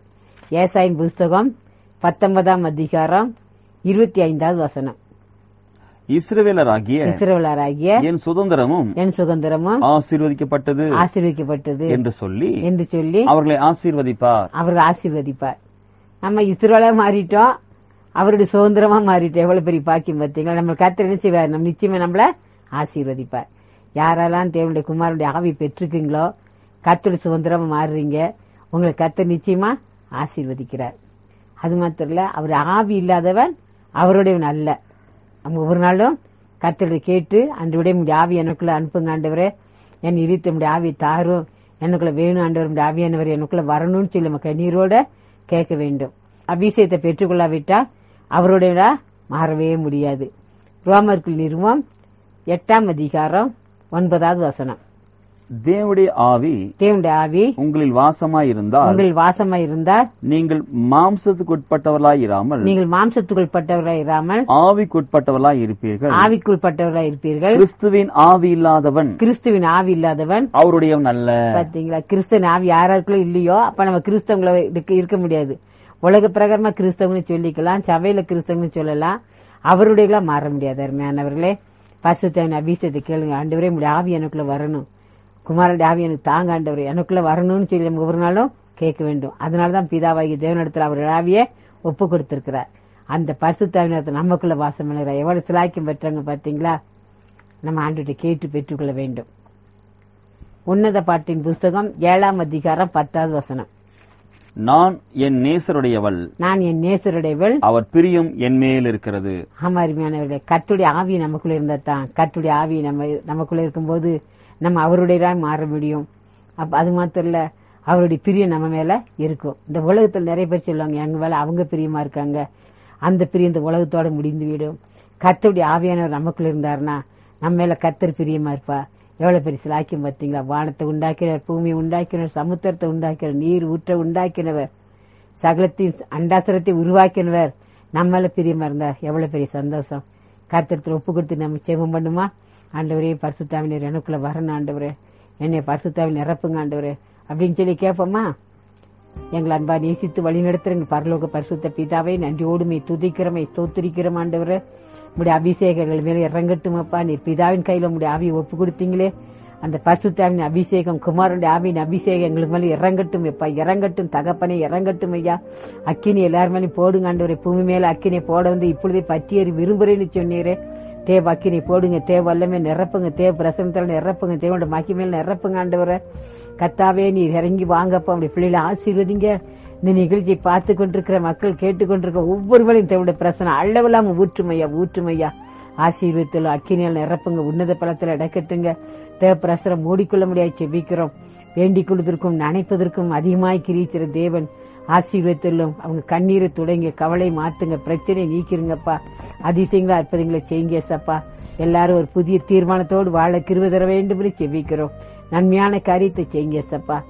ஏசாயின் புஸ்தகம் பத்தொன்பதாம் அதிகாரம் இருபத்தி ஐந்தாவது வசனம். இஸ்ரவேலராகிய இஸ்ரவேலராகிய என் சுதந்திரமும் என் சுதந்திரமும் ஆசீர்வதிக்கப்பட்டது ஆசீர்வதிக்கப்பட்டது என்று சொல்லி என்று சொல்லி அவர்களை ஆசீர்வதிப்பார். அவர்கள் ஆசீர்வதிப்பார். நம்ம இஸ்ரவேலா மாறிட்டோம், அவருடைய சுதந்திரமா மாறிட்டோம். எவ்வளவு பெரிய பாக்கியம் பார்த்தீங்களா? நம்ம கர்த்தர் என்ன செய்வார்? நம்ம நிச்சயமா நம்மள ஆசீர்வதிப்பார். யாரெல்லாம் தேவனுடைய குமாரனுடைய ஆவி பெற்றுக்கீங்களோ, கர்த்தருடைய சுதந்திரமா மாறுறீங்க, உங்களை கர்த்தர் நிச்சயமா ஆசீர்வதிக்கிறார். அது மாத்திரம் இல்ல, அவர் ஆவி இல்லாதவன் அவருடையவன் அல்ல. நம்ம ஒவ்வொரு நாளும் கர்த்தரை கேட்டு அன்றைய முடிய ஆவி எனக்குள்ள அனுப்புங்க ஆண்டவரே, என் இடித்த முடிய ஆவி தாரும், எனக்குள்ள வேணும் ஆண்டவர், முடிய ஆவியானவர் எனக்குள்ள வரணும்னு சொல்லி நம்ம கண்ணீரோட கேட்க வேண்டும். அபிஷேகத்தை பெற்றுக்கொள்ளாவிட்டா அவருடைய மாறவே முடியாது. ரோமர்கள் நிறுவம் எட்டாம் அதிகாரம் ஒன்பதாவது வசனம். தேவனுடைய ஆவி தேவனுடைய ஆவி உங்களில் வாசமாயிருந்தால் உங்களில் வாசமாய் இருந்தால் நீங்கள் மாம்சத்துக்கு உட்பட்டவர்களாய் இராமல் நீங்கள் மாம்சத்துக்குள் பட்டவர்களாய் இராமல் ஆவிக்குட்பட்டவர்களாய் இருப்பீர்கள். ஆவிக்குள் பட்டவர்களாய் இருப்பீர்கள். கிறிஸ்துவின் ஆவி இல்லாதவன் கிறிஸ்துவின் ஆவி இல்லாதவன் அவருடையவன் அல்ல. பாத்தீங்களா? கிறிஸ்துவின் ஆவி யாராருக்குள்ள இல்லையோ அப்ப நம்ம கிறிஸ்தவங்களை இருக்க முடியாது. உலக பிரகாரமா கிறிஸ்தவன்னு சொல்லிக்கலாம், சபையில கிறிஸ்தவன்னு சொல்லலாம், அவருடைய மாற முடியாது. அருமையானவர்களே, பரிசுத்தவின் அபிஷேகத்தை கேளுங்க. ஆண்டவரே, உங்களுடைய ஆவி எனக்குள்ள வரணும், குமாரனுடைய ஆவி எனக்கு தாங்க ஆண்டவரே, எனக்குள்ள வரணும்னு சொல்லி நம்ம ஒவ்வொரு நாளும் கேட்க வேண்டும். அதனாலதான் பிதாவாகிய தேவனிடத்தில் அவருடைய ஆவியை ஒப்பு கொடுத்திருக்கிறார். அந்த பரிசுத்தாவினத்தை நமக்குள்ள வாசம் பண்ணுகிறார். எவ்வளவு சிலாக்கியம் பெற்றாங்க பாத்தீங்களா? நம்ம ஆண்டுகிட்ட கேட்டு பெற்றுக்கொள்ள வேண்டும். உன்னத பாட்டின் புஸ்தகம் ஏழாம் அதிகாரம் பத்தாவது வசனம். நான் என் நேசருடையவள், நான் என் நேசருடையவள், அவர் பிரியம் என் மேல் இருக்கிறது. ஆமா அருமையானவர்களே, கர்த்தருடைய ஆவி நமக்குள்ள இருந்தா தான், கர்த்தருடைய ஆவி நம்ம நமக்குள்ள இருக்கும்போது நம்ம அவருடைய மாற முடியும். அப்ப அது மாத்திரம் இல்ல, அவருடைய பிரியம் நம்ம மேல இருக்கும். இந்த உலகத்துல நிறைய பேர் சொல்லுவாங்க, எங்க மேல அவங்க பிரியமா இருக்காங்க, அந்த பிரியம் இந்த உலகத்தோட முடிந்து விடும். கர்த்தருடைய ஆவியானவர் நமக்குள்ள இருந்தாருன்னா நம்ம மேல கர்த்தர் பிரியமா இருப்பா. எவ்வளவு பெரிய சிலாக்கியம் பார்த்தீங்களா? வானத்தை உண்டாக்கினவர், பூமியை உண்டாக்கினவர், சமுத்திரத்தை உண்டாக்கினவர், நீர் ஊற்ற உண்டாக்கினவர், சகலத்தையும் அண்டாசரத்தை உருவாக்கினவர் நம்மள பிரியமா இருந்தா எவ்வளவு பெரிய சந்தோஷம். கர்த்தரத்துல ஒப்பு கொடுத்து நம்ம செவம் பண்ணுமா? ஆண்டவரே, பரிசுத்தாவினர் எனக்குள்ள வரணும் ஆண்டவரே, என்னை பரிசுத்தாவில் நிரப்புங்க ஆண்டவரே அப்படின்னு சொல்லி கேட்போமா? எங்களை அன்பா நேசித்து வழி நடத்துறங்க பரலோக பரிசுத்த பிதாவை நன்றியோடுமை துதிக்கிறமை ஸ்தோத்திரிக்கிறோம் ஆண்டவரே. உடைய அபிஷேகங்கள் மேல இறங்கட்டுமப்பா. நீர் பிதாவின் கையில உடைய ஆவியை ஒப்பு கொடுத்தீங்களே, அந்த பரிசுத்தாவின் அபிஷேகம், குமாரனுடைய ஆவியின் அபிஷேகம் எங்களுக்கு மேல இறங்கட்டும் எப்பா, இறங்கட்டும் தகப்பனே, இறங்கட்டும் ஐயா. அக்கினி எல்லாரும் மேலேயும் போடுங்க ஆண்டவரே. பூமி மேல அக்கினியை போட வந்து இப்பொழுதே பற்றியறி விரும்புறேன்னு சொன்னீரே. தேவ அக்கினி போடுங்க, தேவ வல்லமே நிரப்புங்க, தேவ பிரசனத்தால நிரப்புங்க, தேவனோட மகிமையில நிரப்புங்க ஆண்டவரே. கத்தாவே, நீர் இறங்கி வாங்கப்பா, அப்படி பிள்ளைகளை ஆசீர்வதிங்க. இந்த நிகழ்ச்சியை பார்த்து கொண்டிருக்கிற மக்கள், கேட்டுக்கொண்டிருக்கிற ஒவ்வொருவரையும் தேவனுடைய பிரசனம் அளவில்லாம ஊற்றுமையா ஊற்றுமையா ஆசீர்வதித்தல அக்கினியால் நிரப்புங்க, உன்னத பலத்தில் இடக்கட்டுங்க. தேவ பிரசனம் மூடிக்கொள்ள முடியாது செபிக்கிறோம். வேண்டிக் கொள்வதற்கும் நினைப்பதற்கும் அதிகமாய் கிரிக்கிற தேவன் ஆசீர்வதித்தலும் அவங்க கண்ணீரை தொடங்க, கவலை மாத்துங்க, பிரச்சனையை நீக்கிருங்கப்பா. அதிசயங்களா அற்புதங்களை செய்யுங்க சப்பா. எல்லாரும் ஒரு புதிய தீர்மானத்தோடு வாழ கிருபை தர வேண்டும் என்று செபிக்கிறோம். நன்மையான காரியத்தை செய்யுங்க சப்பா.